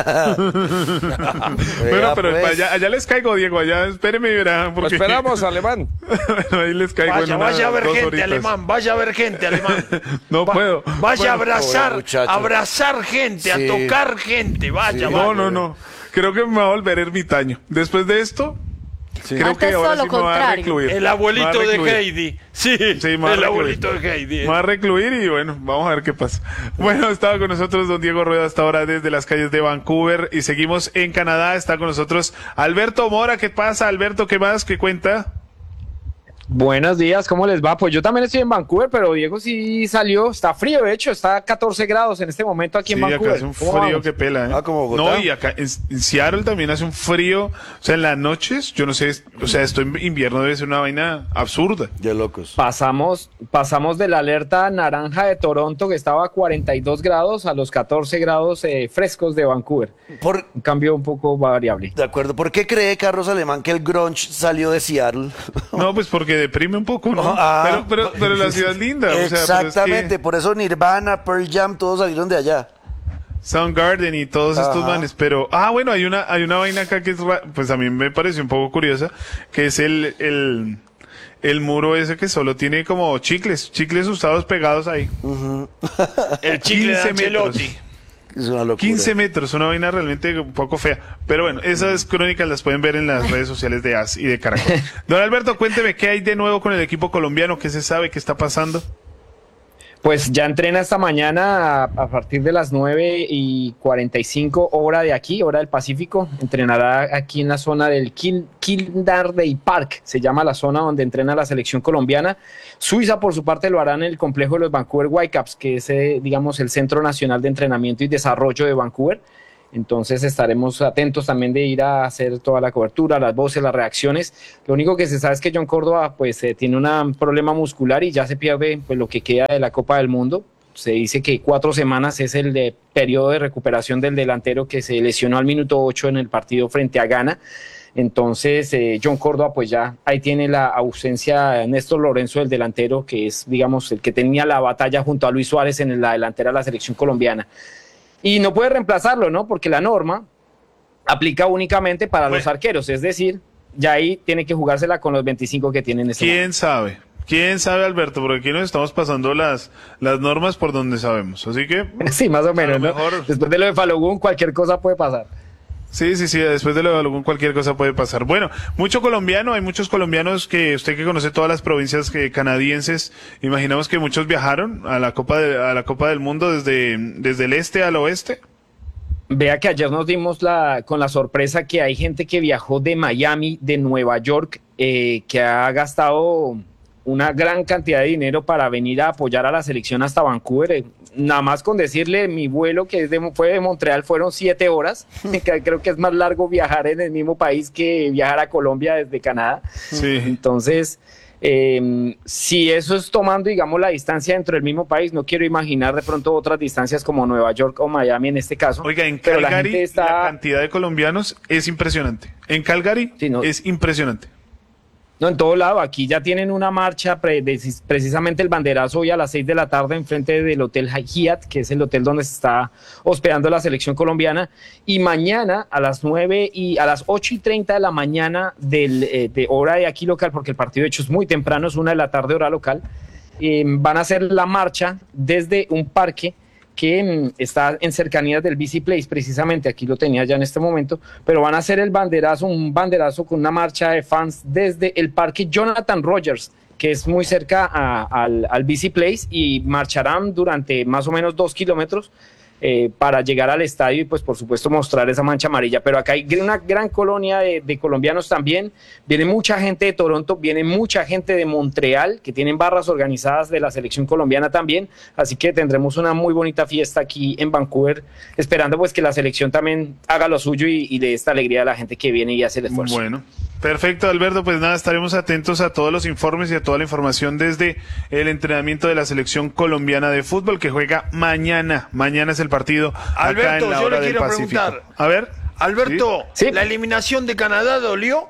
Bueno, Vea, pero pues. allá les caigo, Diego, allá espéreme y verá. Lo Porque... esperamos, Alemán. Bueno, ahí les caigo en Vaya, una, vaya a ver 2 gente, horitas. Alemán, vaya a ver gente, Alemán. No puedo. Vaya a Bueno, abrazar, pobre muchacho. abrazar gente, a Sí. tocar gente, vaya, vaya. No. Creo que me va a volver ermitaño. Después de esto, creo Antes que ahora todo sí lo me va a contrario. recluir. El Me va a abuelito de recluir. Heidi. Sí, Sí, me va a el recluir. abuelito de Heidi. Me va a recluir y bueno, vamos a ver qué pasa. Bueno, estaba con nosotros don Diego Rueda hasta ahora desde las calles de Vancouver y seguimos en Canadá. Está con nosotros Alberto Mora. ¿Qué pasa, Alberto? ¿Qué más? ¿Qué cuenta? Buenos días, ¿cómo les va? Pues yo también estoy en Vancouver, pero Diego sí salió, está frío, de hecho, está a 14 grados en este momento aquí en Sí, Vancouver. acá hace un ¿Cómo frío vamos? que pela, ¿eh? Ah, como Bogotá. No, y acá en Seattle también hace un frío. O sea, en las noches, yo no sé, o sea, esto en invierno debe ser una vaina absurda. De locos. Pasamos de la alerta naranja de Toronto, que estaba a 42 grados, a los 14 grados frescos de Vancouver. Un cambio un poco variable. De acuerdo. ¿Por qué cree Carlos Alemán que el grunge salió de Seattle? No, pues porque deprime un poco, ¿no? Ah. Pero la ciudad es linda. O sea, pero es que Exactamente, por eso Nirvana, Pearl Jam, todos salieron de allá. Soundgarden y todos estos Ajá. manes, pero bueno, hay una vaina acá que es pues a mí me pareció un poco curiosa, que es el muro ese que solo tiene como chicles usados pegados ahí. El chicle de 15 metros. Ancelotti. Es una locura. 15 metros, una vaina realmente un poco fea. Pero bueno, esas crónicas las pueden ver en las redes sociales de AS y de Caracol. Don Alberto, cuénteme, ¿qué hay de nuevo con el equipo colombiano? ¿Qué se sabe? ¿Qué está pasando? Pues ya entrena esta mañana a partir de las 9:45 hora de aquí, hora del Pacífico. Entrenará aquí en la zona del Kinderdijk Park, se llama la zona donde entrena la selección colombiana. Suiza, por su parte, lo hará en el complejo de los Vancouver Whitecaps, que es, digamos, el Centro Nacional de Entrenamiento y Desarrollo de Vancouver. Entonces estaremos atentos también de ir a hacer toda la cobertura, las voces, las reacciones. Lo único que se sabe es que John Córdoba pues tiene un problema muscular y ya se pierde pues lo que queda de la Copa del Mundo. Se dice que 4 semanas es el periodo de recuperación del delantero que se lesionó al minuto 8 en el partido frente a Ghana. Entonces John Córdoba pues ya ahí tiene la ausencia de Néstor Lorenzo, el delantero, que es digamos el que tenía la batalla junto a Luis Suárez en la delantera de la selección colombiana. Y no puede reemplazarlo, ¿no? Porque la norma aplica únicamente para los arqueros, es decir, ya ahí tiene que jugársela con los 25 que tienen este momento. ¿Quién sabe? ¿Quién sabe, Alberto? Porque aquí nos estamos pasando las normas por donde sabemos. Así que... Sí, más o menos, ¿no? Después de lo de Falogún, cualquier cosa puede pasar. Sí, después de lo de algún cualquier cosa puede pasar. Bueno, hay muchos colombianos que usted que conoce todas las provincias canadienses, imaginamos que muchos viajaron a la Copa del Mundo desde el este al oeste. Vea que ayer nos dimos con la sorpresa que hay gente que viajó de Miami, de Nueva York, que ha gastado una gran cantidad de dinero para venir a apoyar a la selección hasta Vancouver. Nada más con decirle, mi vuelo que fue de Montreal fueron 7 horas. Creo que es más largo viajar en el mismo país que viajar a Colombia desde Canadá. Sí. Entonces, si eso es tomando, digamos, la distancia dentro del mismo país, no quiero imaginar de pronto otras distancias como Nueva York o Miami en este caso. Oiga, en Calgary la cantidad de colombianos es impresionante. En Calgary es impresionante. No, en todo lado. Aquí ya tienen una marcha, precisamente el banderazo hoy a las 6 de la tarde enfrente del Hotel Hyatt, que es el hotel donde se está hospedando la selección colombiana, y mañana a las 8:30 de la mañana de hora de aquí local, porque el partido de hecho es muy temprano, es 1 de la tarde hora local, van a hacer la marcha desde un parque que está en cercanías del BC Place, precisamente aquí lo tenía ya en este momento, pero van a hacer un banderazo con una marcha de fans desde el parque Jonathan Rogers, que es muy cerca al BC Place, y marcharán durante más o menos 2 kilómetros para llegar al estadio y pues por supuesto mostrar esa mancha amarilla. Pero acá hay una gran colonia de colombianos también, viene mucha gente de Toronto, viene mucha gente de Montreal, que tienen barras organizadas de la selección colombiana también, así que tendremos una muy bonita fiesta aquí en Vancouver, esperando pues que la selección también haga lo suyo y de esta alegría a la gente que viene y hace el esfuerzo. Bueno, perfecto, Alberto, pues nada, estaremos atentos a todos los informes y a toda la información desde el entrenamiento de la selección colombiana de fútbol que juega mañana es el partido. Alberto, acá en la yo hora le quiero del Pacífico. preguntar. A ver. Alberto, ¿Sí? ¿La eliminación de Canadá dolió?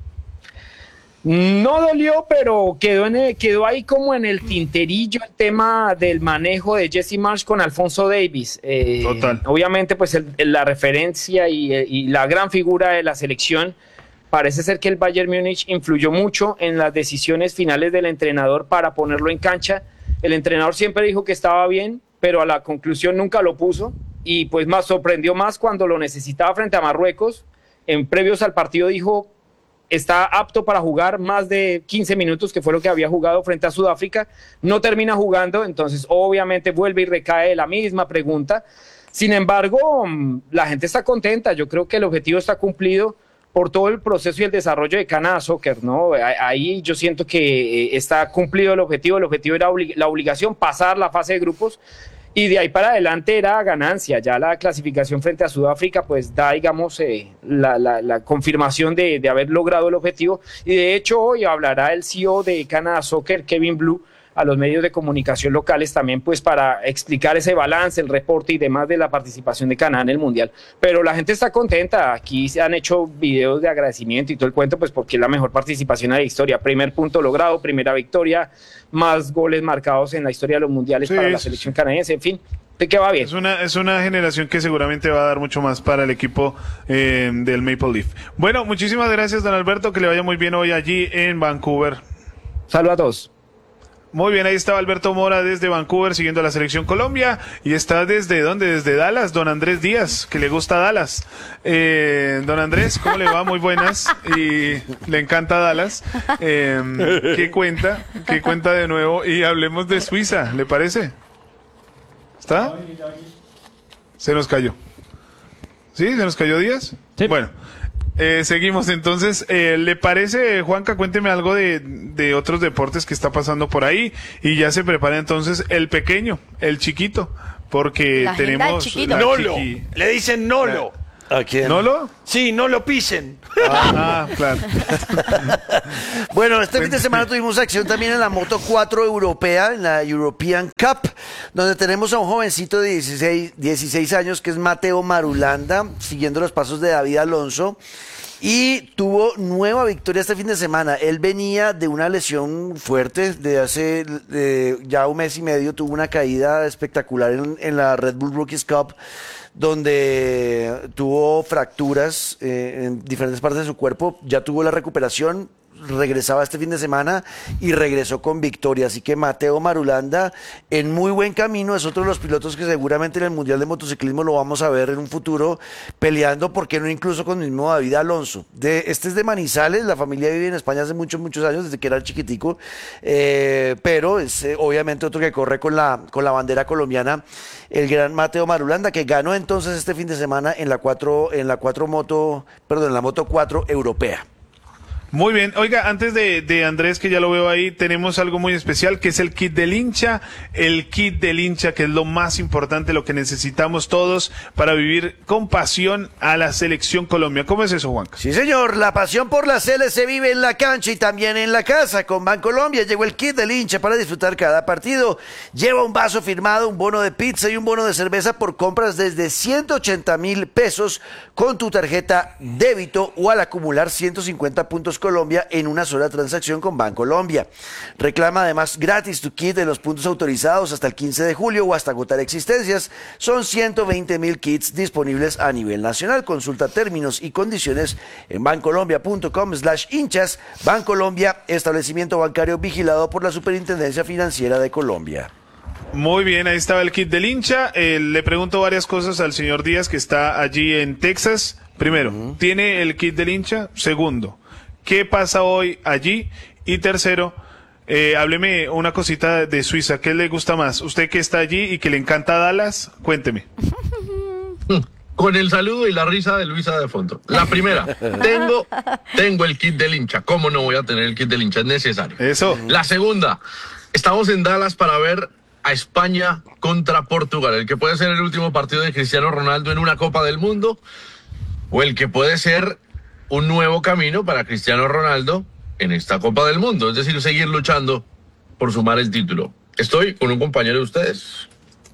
No dolió, pero quedó ahí como en el tinterillo el tema del manejo de Jesse Marsch con Alphonso Davies. Total. Obviamente, pues la referencia y la gran figura de la selección. Parece ser que el Bayern Múnich influyó mucho en las decisiones finales del entrenador para ponerlo en cancha. El entrenador siempre dijo que estaba bien, pero a la conclusión nunca lo puso, y pues más sorprendió más cuando lo necesitaba frente a Marruecos. En previos al partido dijo está apto para jugar más de 15 minutos, que fue lo que había jugado frente a Sudáfrica, no termina jugando, entonces obviamente vuelve y recae la misma pregunta. Sin embargo, la gente está contenta, yo creo que el objetivo está cumplido por todo el proceso y el desarrollo de Canadá Soccer, ¿no? Ahí yo siento que está cumplido el objetivo era la obligación, pasar la fase de grupos, y de ahí para adelante era ganancia. Ya la clasificación frente a Sudáfrica pues da, digamos, la confirmación de haber logrado el objetivo, y de hecho hoy hablará el CEO de Canadá Soccer, Kevin Blue, a los medios de comunicación locales también, pues para explicar ese balance, el reporte y demás de la participación de Canadá en el Mundial. Pero la gente está contenta, aquí se han hecho videos de agradecimiento y todo el cuento, pues porque es la mejor participación de la historia, primer punto logrado, primera victoria, más goles marcados en la historia de los mundiales para la selección canadiense, en fin. Que va bien. Es una generación que seguramente va a dar mucho más para el equipo del Maple Leaf. Bueno, muchísimas gracias, don Alberto, que le vaya muy bien hoy allí en Vancouver. Saludos a todos. Muy bien, ahí estaba Alberto Mora desde Vancouver siguiendo a la selección Colombia. Y está ¿desde dónde? Desde Dallas, don Andrés Díaz, que le gusta Dallas. Don Andrés, ¿cómo le va? Muy buenas. Y le encanta Dallas. ¿Qué cuenta? ¿Qué cuenta de nuevo? Y hablemos de Suiza, ¿le parece? ¿Está? Se nos cayó. ¿Sí? ¿Se nos cayó Díaz? Sí. Bueno. Seguimos entonces, ¿le parece, Juanca? Cuénteme algo de otros deportes que está pasando por ahí y ya se prepara entonces el pequeño, el chiquito, porque La agenda del tenemos chiquito. la Nolo. Le dicen Nolo. ¿A quién? ¿Nolo? Sí, no lo pisen. Ah, claro. Bueno, este fin de semana tuvimos acción también en la Moto 4 europea, en la European Cup, donde tenemos a un jovencito de 16 años que es Mateo Marulanda, siguiendo los pasos de David Alonso. Y tuvo nueva victoria este fin de semana. Él venía de una lesión fuerte de hace ya un mes y medio. Tuvo una caída espectacular en la Red Bull Rookies Cup, donde tuvo fracturas en diferentes partes de su cuerpo. Ya tuvo la recuperación, regresaba este fin de semana y regresó con victoria. Así que Mateo Marulanda en muy buen camino, es otro de los pilotos que seguramente en el Mundial de Motociclismo lo vamos a ver en un futuro peleando, ¿por qué no incluso con el mismo David Alonso? Este es de Manizales, la familia vive en España hace muchos años, desde que era chiquitico, pero es obviamente otro que corre con la bandera colombiana, el gran Mateo Marulanda, que ganó entonces este fin de semana en la Moto 4 europea. Muy bien, oiga, antes de Andrés, que ya lo veo ahí, tenemos algo muy especial, que es el kit del hincha, que es lo más importante, lo que necesitamos todos para vivir con pasión a la selección Colombia. ¿Cómo es eso, Juanca? Sí, señor, la pasión por la Sele se vive en la cancha y también en la casa. Con Bancolombia llegó el kit del hincha para disfrutar cada partido. Lleva un vaso firmado, un bono de pizza y un bono de cerveza por compras desde 180,000 pesos con tu tarjeta débito o al acumular 150 puntos Colombia en una sola transacción con Bancolombia. Reclama además gratis tu kit de los puntos autorizados hasta el 15 de julio o hasta agotar existencias. Son 120,000 kits disponibles a nivel nacional. Consulta términos y condiciones en bancolombia.com/hinchas. Bancolombia, establecimiento bancario vigilado por la Superintendencia Financiera de Colombia. Muy bien, ahí estaba el kit del hincha. Le pregunto varias cosas al señor Díaz, que está allí en Texas. Primero, ¿tiene el kit del hincha? Segundo, ¿qué pasa hoy allí? Y tercero, hábleme una cosita de Suiza. ¿Qué le gusta más? Usted que está allí y que le encanta Dallas, cuénteme. Con el saludo y la risa de Luisa de fondo. La primera, tengo el kit del hincha. ¿Cómo no voy a tener el kit del hincha? Es necesario. Eso. La segunda, estamos en Dallas para ver a España contra Portugal. El que puede ser el último partido de Cristiano Ronaldo en una Copa del Mundo, o el que puede ser un nuevo camino para Cristiano Ronaldo en esta Copa del Mundo. Es decir, seguir luchando por sumar el título. Estoy con un compañero de ustedes.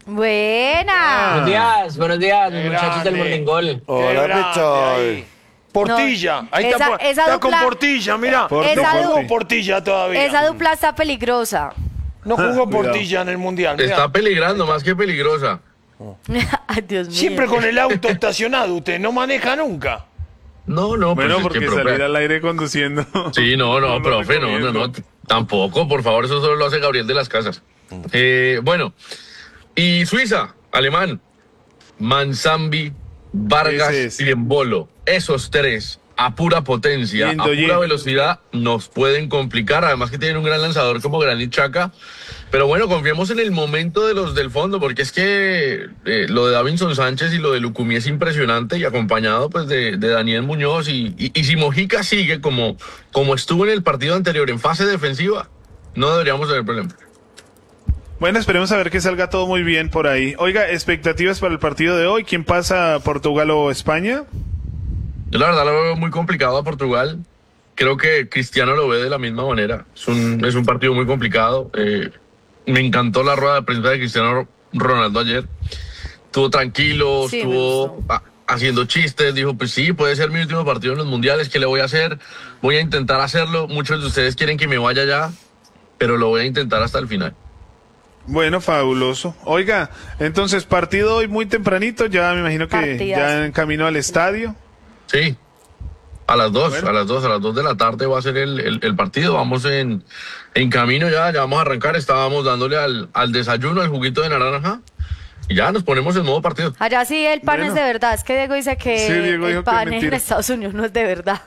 Buena. Buenos días, muchachos del Morning Gol. Hola, Pichol. Portilla, No, ahí esa está con dupla- Portilla, mira. esa No jugó du- Portilla todavía. Esa dupla está peligrosa. No jugó Cuidado. Portilla en el Mundial. mira. Está peligrando más que peligrosa. Ay, Dios mío. Siempre con el auto estacionado, usted no maneja nunca. No, Bueno, pues es que, porque profe. salir al aire conduciendo. Sí, no, lo profe, no, recomiendo. tampoco, por favor, eso solo lo hace Gabriel de las Casas. Bueno, y Suiza, alemán, Manzambi, Vargas Ese es. y Embolo, esos tres a pura potencia, Lindo, a pura Jim. velocidad, nos pueden complicar, además que tienen un gran lanzador como Granit Xhaka. Pero bueno, confiemos en el momento de los del fondo, porque es que lo de Davinson Sánchez y lo de Lucumí es impresionante, y acompañado pues de Daniel Muñoz, y si Mojica sigue como estuvo en el partido anterior en fase defensiva, no deberíamos tener problema. Bueno, esperemos a ver que salga todo muy bien por ahí. Oiga, expectativas para el partido de hoy. ¿Quién pasa, Portugal o España? Yo la verdad lo veo muy complicado a Portugal. Creo que Cristiano lo ve de la misma manera. Es un partido muy complicado. Me encantó la rueda de prensa de Cristiano Ronaldo ayer. Estuvo tranquilo, Sí, me estuvo gustó. haciendo chistes. Dijo, pues sí, puede ser mi último partido en los mundiales. ¿Qué le voy a hacer? Voy a intentar hacerlo. Muchos de ustedes quieren que me vaya ya, pero lo voy a intentar hasta el final. Bueno, fabuloso. Oiga, entonces, partido hoy muy tempranito. Ya me imagino que Partidazo. ya en camino al estadio. Sí. A las 2 de la tarde va a ser el partido. Vamos en camino ya vamos a arrancar. Estábamos dándole al desayuno, al juguito de naranja. Y ya nos ponemos en modo partido. Allá sí el pan es de verdad. Es que Diego dice que Sí, Diego dijo el que es pan en mentira. Estados Unidos no es de verdad.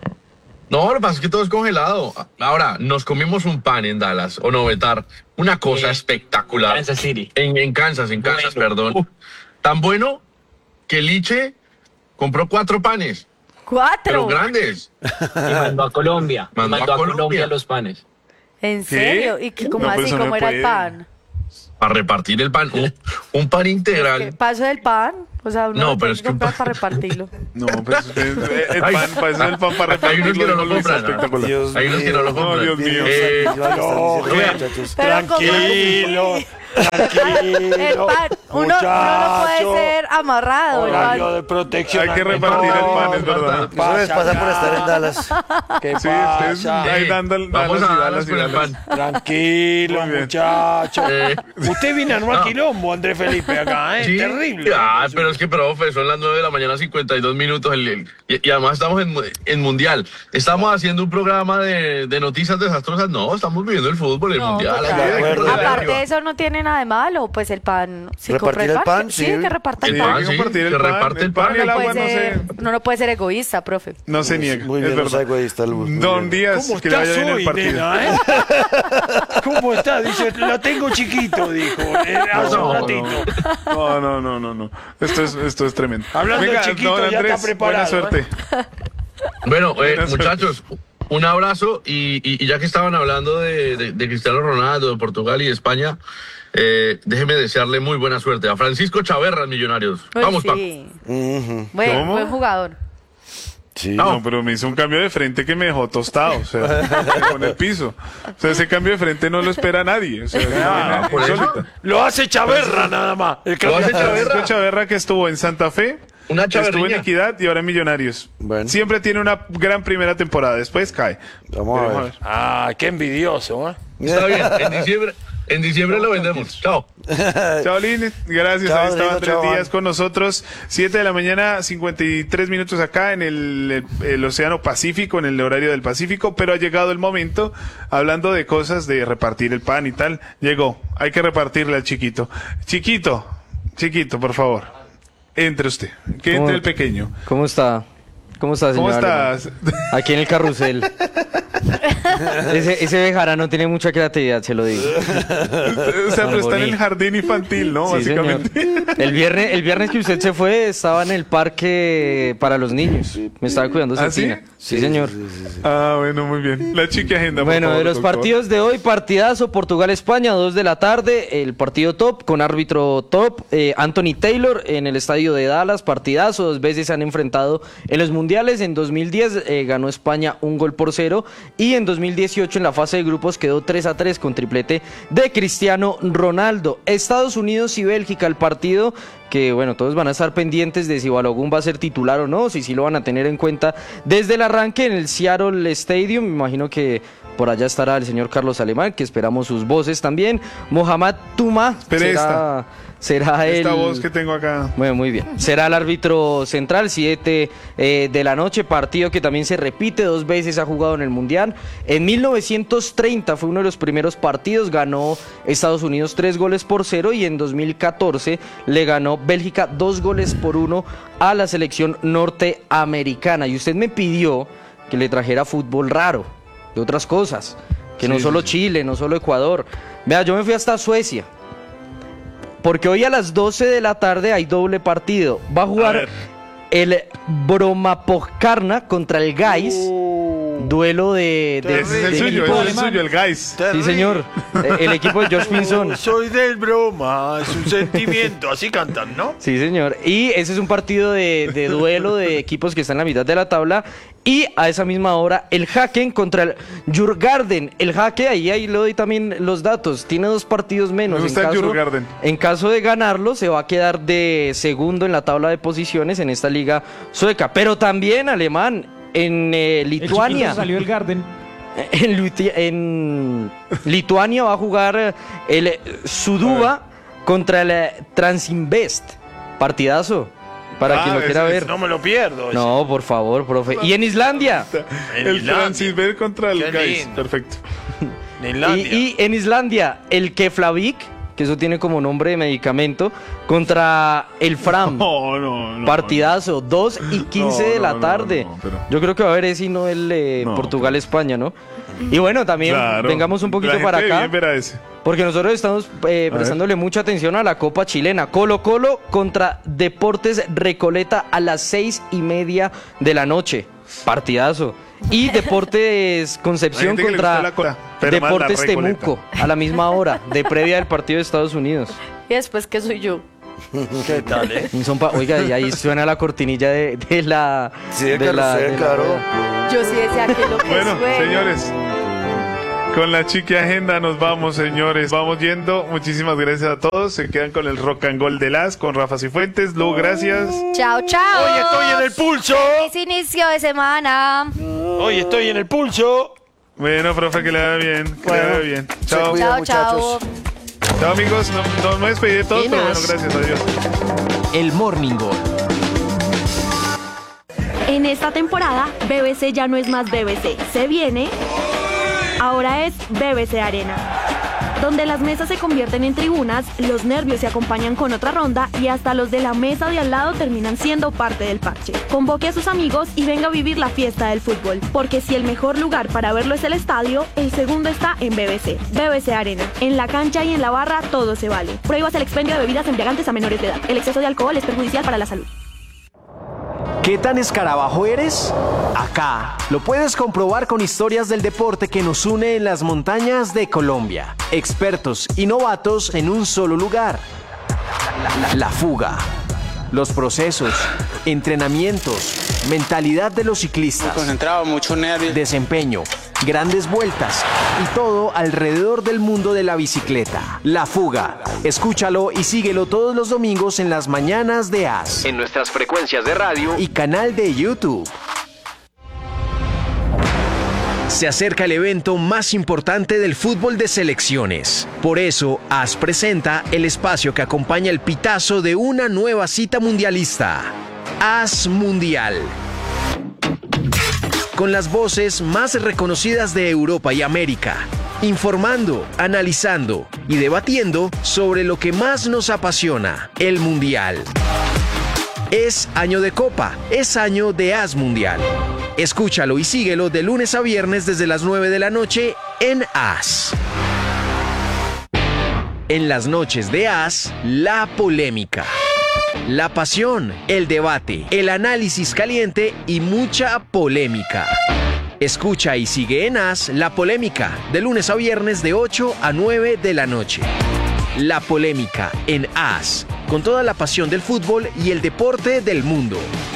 No, lo que pasa es que todo es congelado. Ahora, nos comimos un pan en Dallas, o no, Betar. Una cosa espectacular. Kansas City. En Kansas, perdón. Tan bueno que Liche compró 4 panes, 4. pero grandes. Y mandó a Colombia. Mandó a Colombia los panes. ¿En serio? ¿Y qué, cómo No, pues así? eso no ¿Cómo era el puede. pan? Para repartir el pan. Un pan integral. ¿Qué paso del pan? O sea, uno No, lo pero tiene es que que un comprar pan- para repartirlo. No, pues el Ay, pan, para eso el pan para hay unos que no lo repartirlo, compran. espectacular. Dios Hay unos que no lo mío. compran. Dios mío. No, vean. muchachos. Pero Tranquilo, El tranquilo. pan, uno no puede muchacho. ser amarrado. el pan. Horario de protección. Hay que repartir el pan, es verdad. Eso les pasa por estar en Dallas. ¿Qué Sí, ustedes pasa? ahí dando Vamos a Dallas y con el Dallas. pan. Tranquilo, Muy bien. muchacho. Eh. Usted viene a armar No. quilombo, Andrés Felipe, acá, ¿eh? Sí. Terrible. Pero es que, profe, son las 9 de la mañana, 52 minutos. Y además estamos en Mundial. Estamos haciendo un programa de noticias desastrosas. No, estamos viviendo el fútbol, el No, Mundial. total. hay que acuerdo. Aparte de eso no tiene nada de malo, pues el pan. Si ¿Repartir compra el pan? Sí, Sí. que reparta el El Sí, pan. hay que sí, compartir el se pan. reparte el pan. y el Uno, agua puede no ser, se, uno no puede ser egoísta, profe. no se niega. Muy es bien, no sea verdad. egoísta, Luz. Muy Don bien. Díaz, ¿Cómo que le estás vaya bien el hoy, partido. nena, eh? ¿Cómo estás? Dice, lo tengo chiquito, dijo, hace un ratito. No. Esto es tremendo. Hablando de chiquito, don ya está Andrés, preparado, buena suerte. Bueno, Buenas muchachos, un abrazo. Y ya que estaban hablando de Cristiano Ronaldo, de Portugal y de España, déjeme desearle muy buena suerte a Francisco Chaverra, Millonarios. Uy, Vamos, Paco. sí. Ujú. ¿Cómo? Buen jugador. Sí. No, pero me hizo un cambio de frente que me dejó tostado, o sea, con el piso. O sea, ese cambio de frente no lo espera nadie. O sea, es una vaina por eso. insólita. Lo hace Chaverra nada más. El Lo hace campeón. Francisco Chaverra, que estuvo en Santa Fe, Una estuvo en chaverriña. Equidad y ahora en Millonarios. Bueno. Siempre tiene una gran primera temporada, después cae. Vamos a Veremos ver. Ah, qué envidioso, ¿eh? Está bien, en diciembre lo vendemos. Chao. Chao, Lin. Gracias. Chao, Ahí estaba Rodrigo, Andrés chao, Díaz Juan. con nosotros. 7 de la mañana, 53 minutos acá en el Océano Pacífico, en el horario del Pacífico. Pero ha llegado el momento, hablando de cosas de repartir el pan y tal. Llegó. Hay que repartirle al chiquito. Chiquito, por favor. Entre usted. Que entre el pequeño. ¿Cómo está? ¿Cómo está, señor? ¿Cómo estás? Aquí en el carrusel. Ese bejarano tiene mucha creatividad, se lo digo. O sea, pero está en el jardín infantil, ¿no? Sí, señor. Básicamente. El viernes que usted se fue, estaba en el parque para los niños. Me estaba cuidando ¿Ah, Cecina. sí? Sí, señor. Ah, bueno, muy bien. La chiqui agenda, por Bueno, favor, de los doctor. partidos de hoy, partidazo, Portugal-España, 2 de la tarde, el partido top, con árbitro top, Anthony Taylor en el estadio de Dallas, partidazo, 2 veces se han enfrentado en los mundiales, en 2010 ganó España 1-0, y en 2018 en la fase de grupos quedó 3-3 con triplete de Cristiano Ronaldo. Estados Unidos y Bélgica, el partido que, bueno, todos van a estar pendientes de si Balogun va a ser titular o no, si sí lo van a tener en cuenta desde el arranque en el Seattle Stadium. Me imagino que por allá estará el señor Carlos Alemán, que esperamos sus voces también. Mohamed Touma Espera será esta el... voz que tengo acá. Bueno, muy bien. Será el árbitro central, 7 de la noche, partido que también se repite, 2 veces ha jugado en el Mundial. En 1930 fue uno de los primeros partidos, ganó Estados Unidos 3-0, y en 2014 le ganó Bélgica 2-1 a la selección norteamericana. Y usted me pidió que le trajera fútbol raro, de otras cosas, que Sí, no solo sí. Chile, no solo Ecuador. Vea, yo me fui hasta Suecia. Porque hoy a las 12 de la tarde hay doble partido. Va a jugar el Brommapojkarna contra el Gais. Duelo de Ese es el suyo, equipo ese es el alemán. suyo, el Guys. Sí, señor. El equipo de George Pinson. Soy del broma, es un sentimiento. Así cantan, ¿no? Sí, señor. Y ese es un partido de duelo de equipos que están en la mitad de la tabla. Y a esa misma hora, el Haken contra el Djurgården. El Hake, ahí le doy también los datos. Tiene 2 partidos menos. Me gusta el Djurgården. En caso de ganarlo, se va a quedar de segundo en la tabla de posiciones en esta liga sueca. Pero también, Alemán, en Lituania. Salió el Garden. En Lituania va a jugar el Suduva contra el Transinvest. Partidazo. Para quien lo quiera ver. No me lo pierdo. No, por favor, profe. Y en Islandia. El Francis Ver contra el Qué Gais. lindo. Perfecto. En Islandia. Y en Islandia, el Keflavik, que eso tiene como nombre de medicamento, contra el Fram. No. Partidazo, 2:15 de la tarde. pero- Yo creo que va a haber ese y no el Portugal-España, ¿no? Y bueno, también Claro. vengamos un poquito La para gente acá. bien verá ese. Porque nosotros estamos prestándole mucha atención a la Copa Chilena. Colo-Colo contra Deportes Recoleta a las 6:30 de la noche. Partidazo. Y Deportes Hay Concepción gente que le gusta contra la cola, pero más la Deportes Recoleta. Temuco a la misma hora, de previa del partido de Estados Unidos. Y después, ¿qué soy yo? ¿Qué tal, Oiga, y ahí suena la cortinilla de la... Sí, de la- de la- claro. Yo sí decía que lo que Bueno, suena. señores, con la chiqui agenda nos vamos, señores. Vamos yendo. Muchísimas gracias a todos. Se quedan con el Rock and Gold de Las, con Rafa Cifuentes. Lu, gracias. Chao, chao. Hoy estoy en el pulso. Es inicio de semana. Hoy estoy en el pulso. Bueno, profe, que le vaya bien. Que le vaya bien. se Chao. cuida. Chao, muchachos. chao. Chao, amigos. No me despedí de todos, pero bueno, gracias. Adiós. El Morning Goal. En esta temporada, BBC ya no es más BBC. Se viene. Ahora es BBC Arena, donde las mesas se convierten en tribunas, los nervios se acompañan con otra ronda y hasta los de la mesa de al lado terminan siendo parte del parche. Convoque a sus amigos y venga a vivir la fiesta del fútbol, porque si el mejor lugar para verlo es el estadio, el segundo está en BBC. BBC Arena. En la cancha y en la barra todo se vale. Prohíbas el expendio de bebidas embriagantes a menores de edad. El exceso de alcohol es perjudicial para la salud. ¿Qué tan escarabajo eres? Acá lo puedes comprobar con historias del deporte que nos une en las montañas de Colombia. Expertos y novatos en un solo lugar. La fuga. Los procesos, entrenamientos, mentalidad de los ciclistas. Concentrado, mucho nervio. Desempeño, grandes vueltas y todo alrededor del mundo de la bicicleta. La Fuga. Escúchalo y síguelo todos los domingos en las mañanas de AS. En nuestras frecuencias de radio y canal de YouTube. Se acerca el evento más importante del fútbol de selecciones. Por eso, AS presenta el espacio que acompaña el pitazo de una nueva cita mundialista. AS Mundial. Con las voces más reconocidas de Europa y América, informando, analizando y debatiendo sobre lo que más nos apasiona, el Mundial. Es año de Copa, es año de AS Mundial. Escúchalo y síguelo de lunes a viernes desde las 9 de la noche en AS. En las noches de AS, la polémica. La pasión, el debate, el análisis caliente y mucha polémica. Escucha y sigue en AS La Polémica, de lunes a viernes de 8 a 9 de la noche. La Polémica en AS, con toda la pasión del fútbol y el deporte del mundo.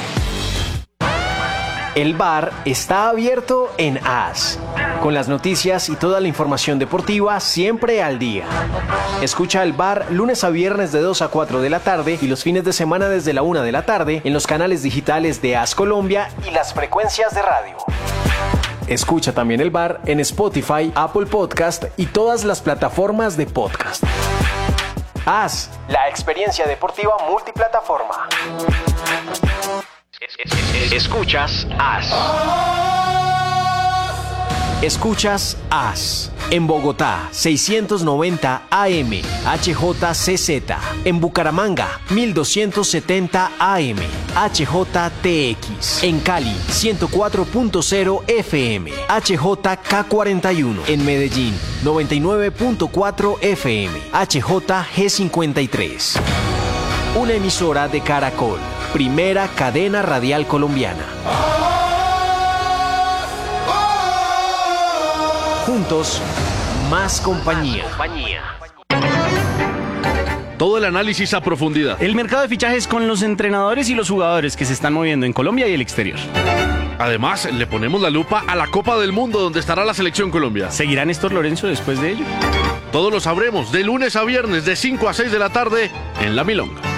El bar está abierto en AS, con las noticias y toda la información deportiva siempre al día. Escucha el bar lunes a viernes de 2 a 4 de la tarde y los fines de semana desde la 1 de la tarde en los canales digitales de AS Colombia y las frecuencias de radio. Escucha también el bar en Spotify, Apple Podcast y todas las plataformas de podcast. AS, la experiencia deportiva multiplataforma. Escuchas AS. Escuchas AS. En Bogotá, 690 AM, HJCZ. En Bucaramanga, 1270 AM, HJTX. En Cali, 104.0 FM, HJK41. En Medellín, 99.4 FM, HJG53. Una emisora de Caracol, primera cadena radial colombiana. Juntos, más compañía. Todo el análisis a profundidad. El mercado de fichajes con los entrenadores y los jugadores que se están moviendo en Colombia y el exterior. Además, le ponemos la lupa a la Copa del Mundo, donde estará la Selección Colombia. ¿Seguirá Néstor Lorenzo después de ello? Todo lo sabremos de lunes a viernes de 5 a 6 de la tarde en La Milonga.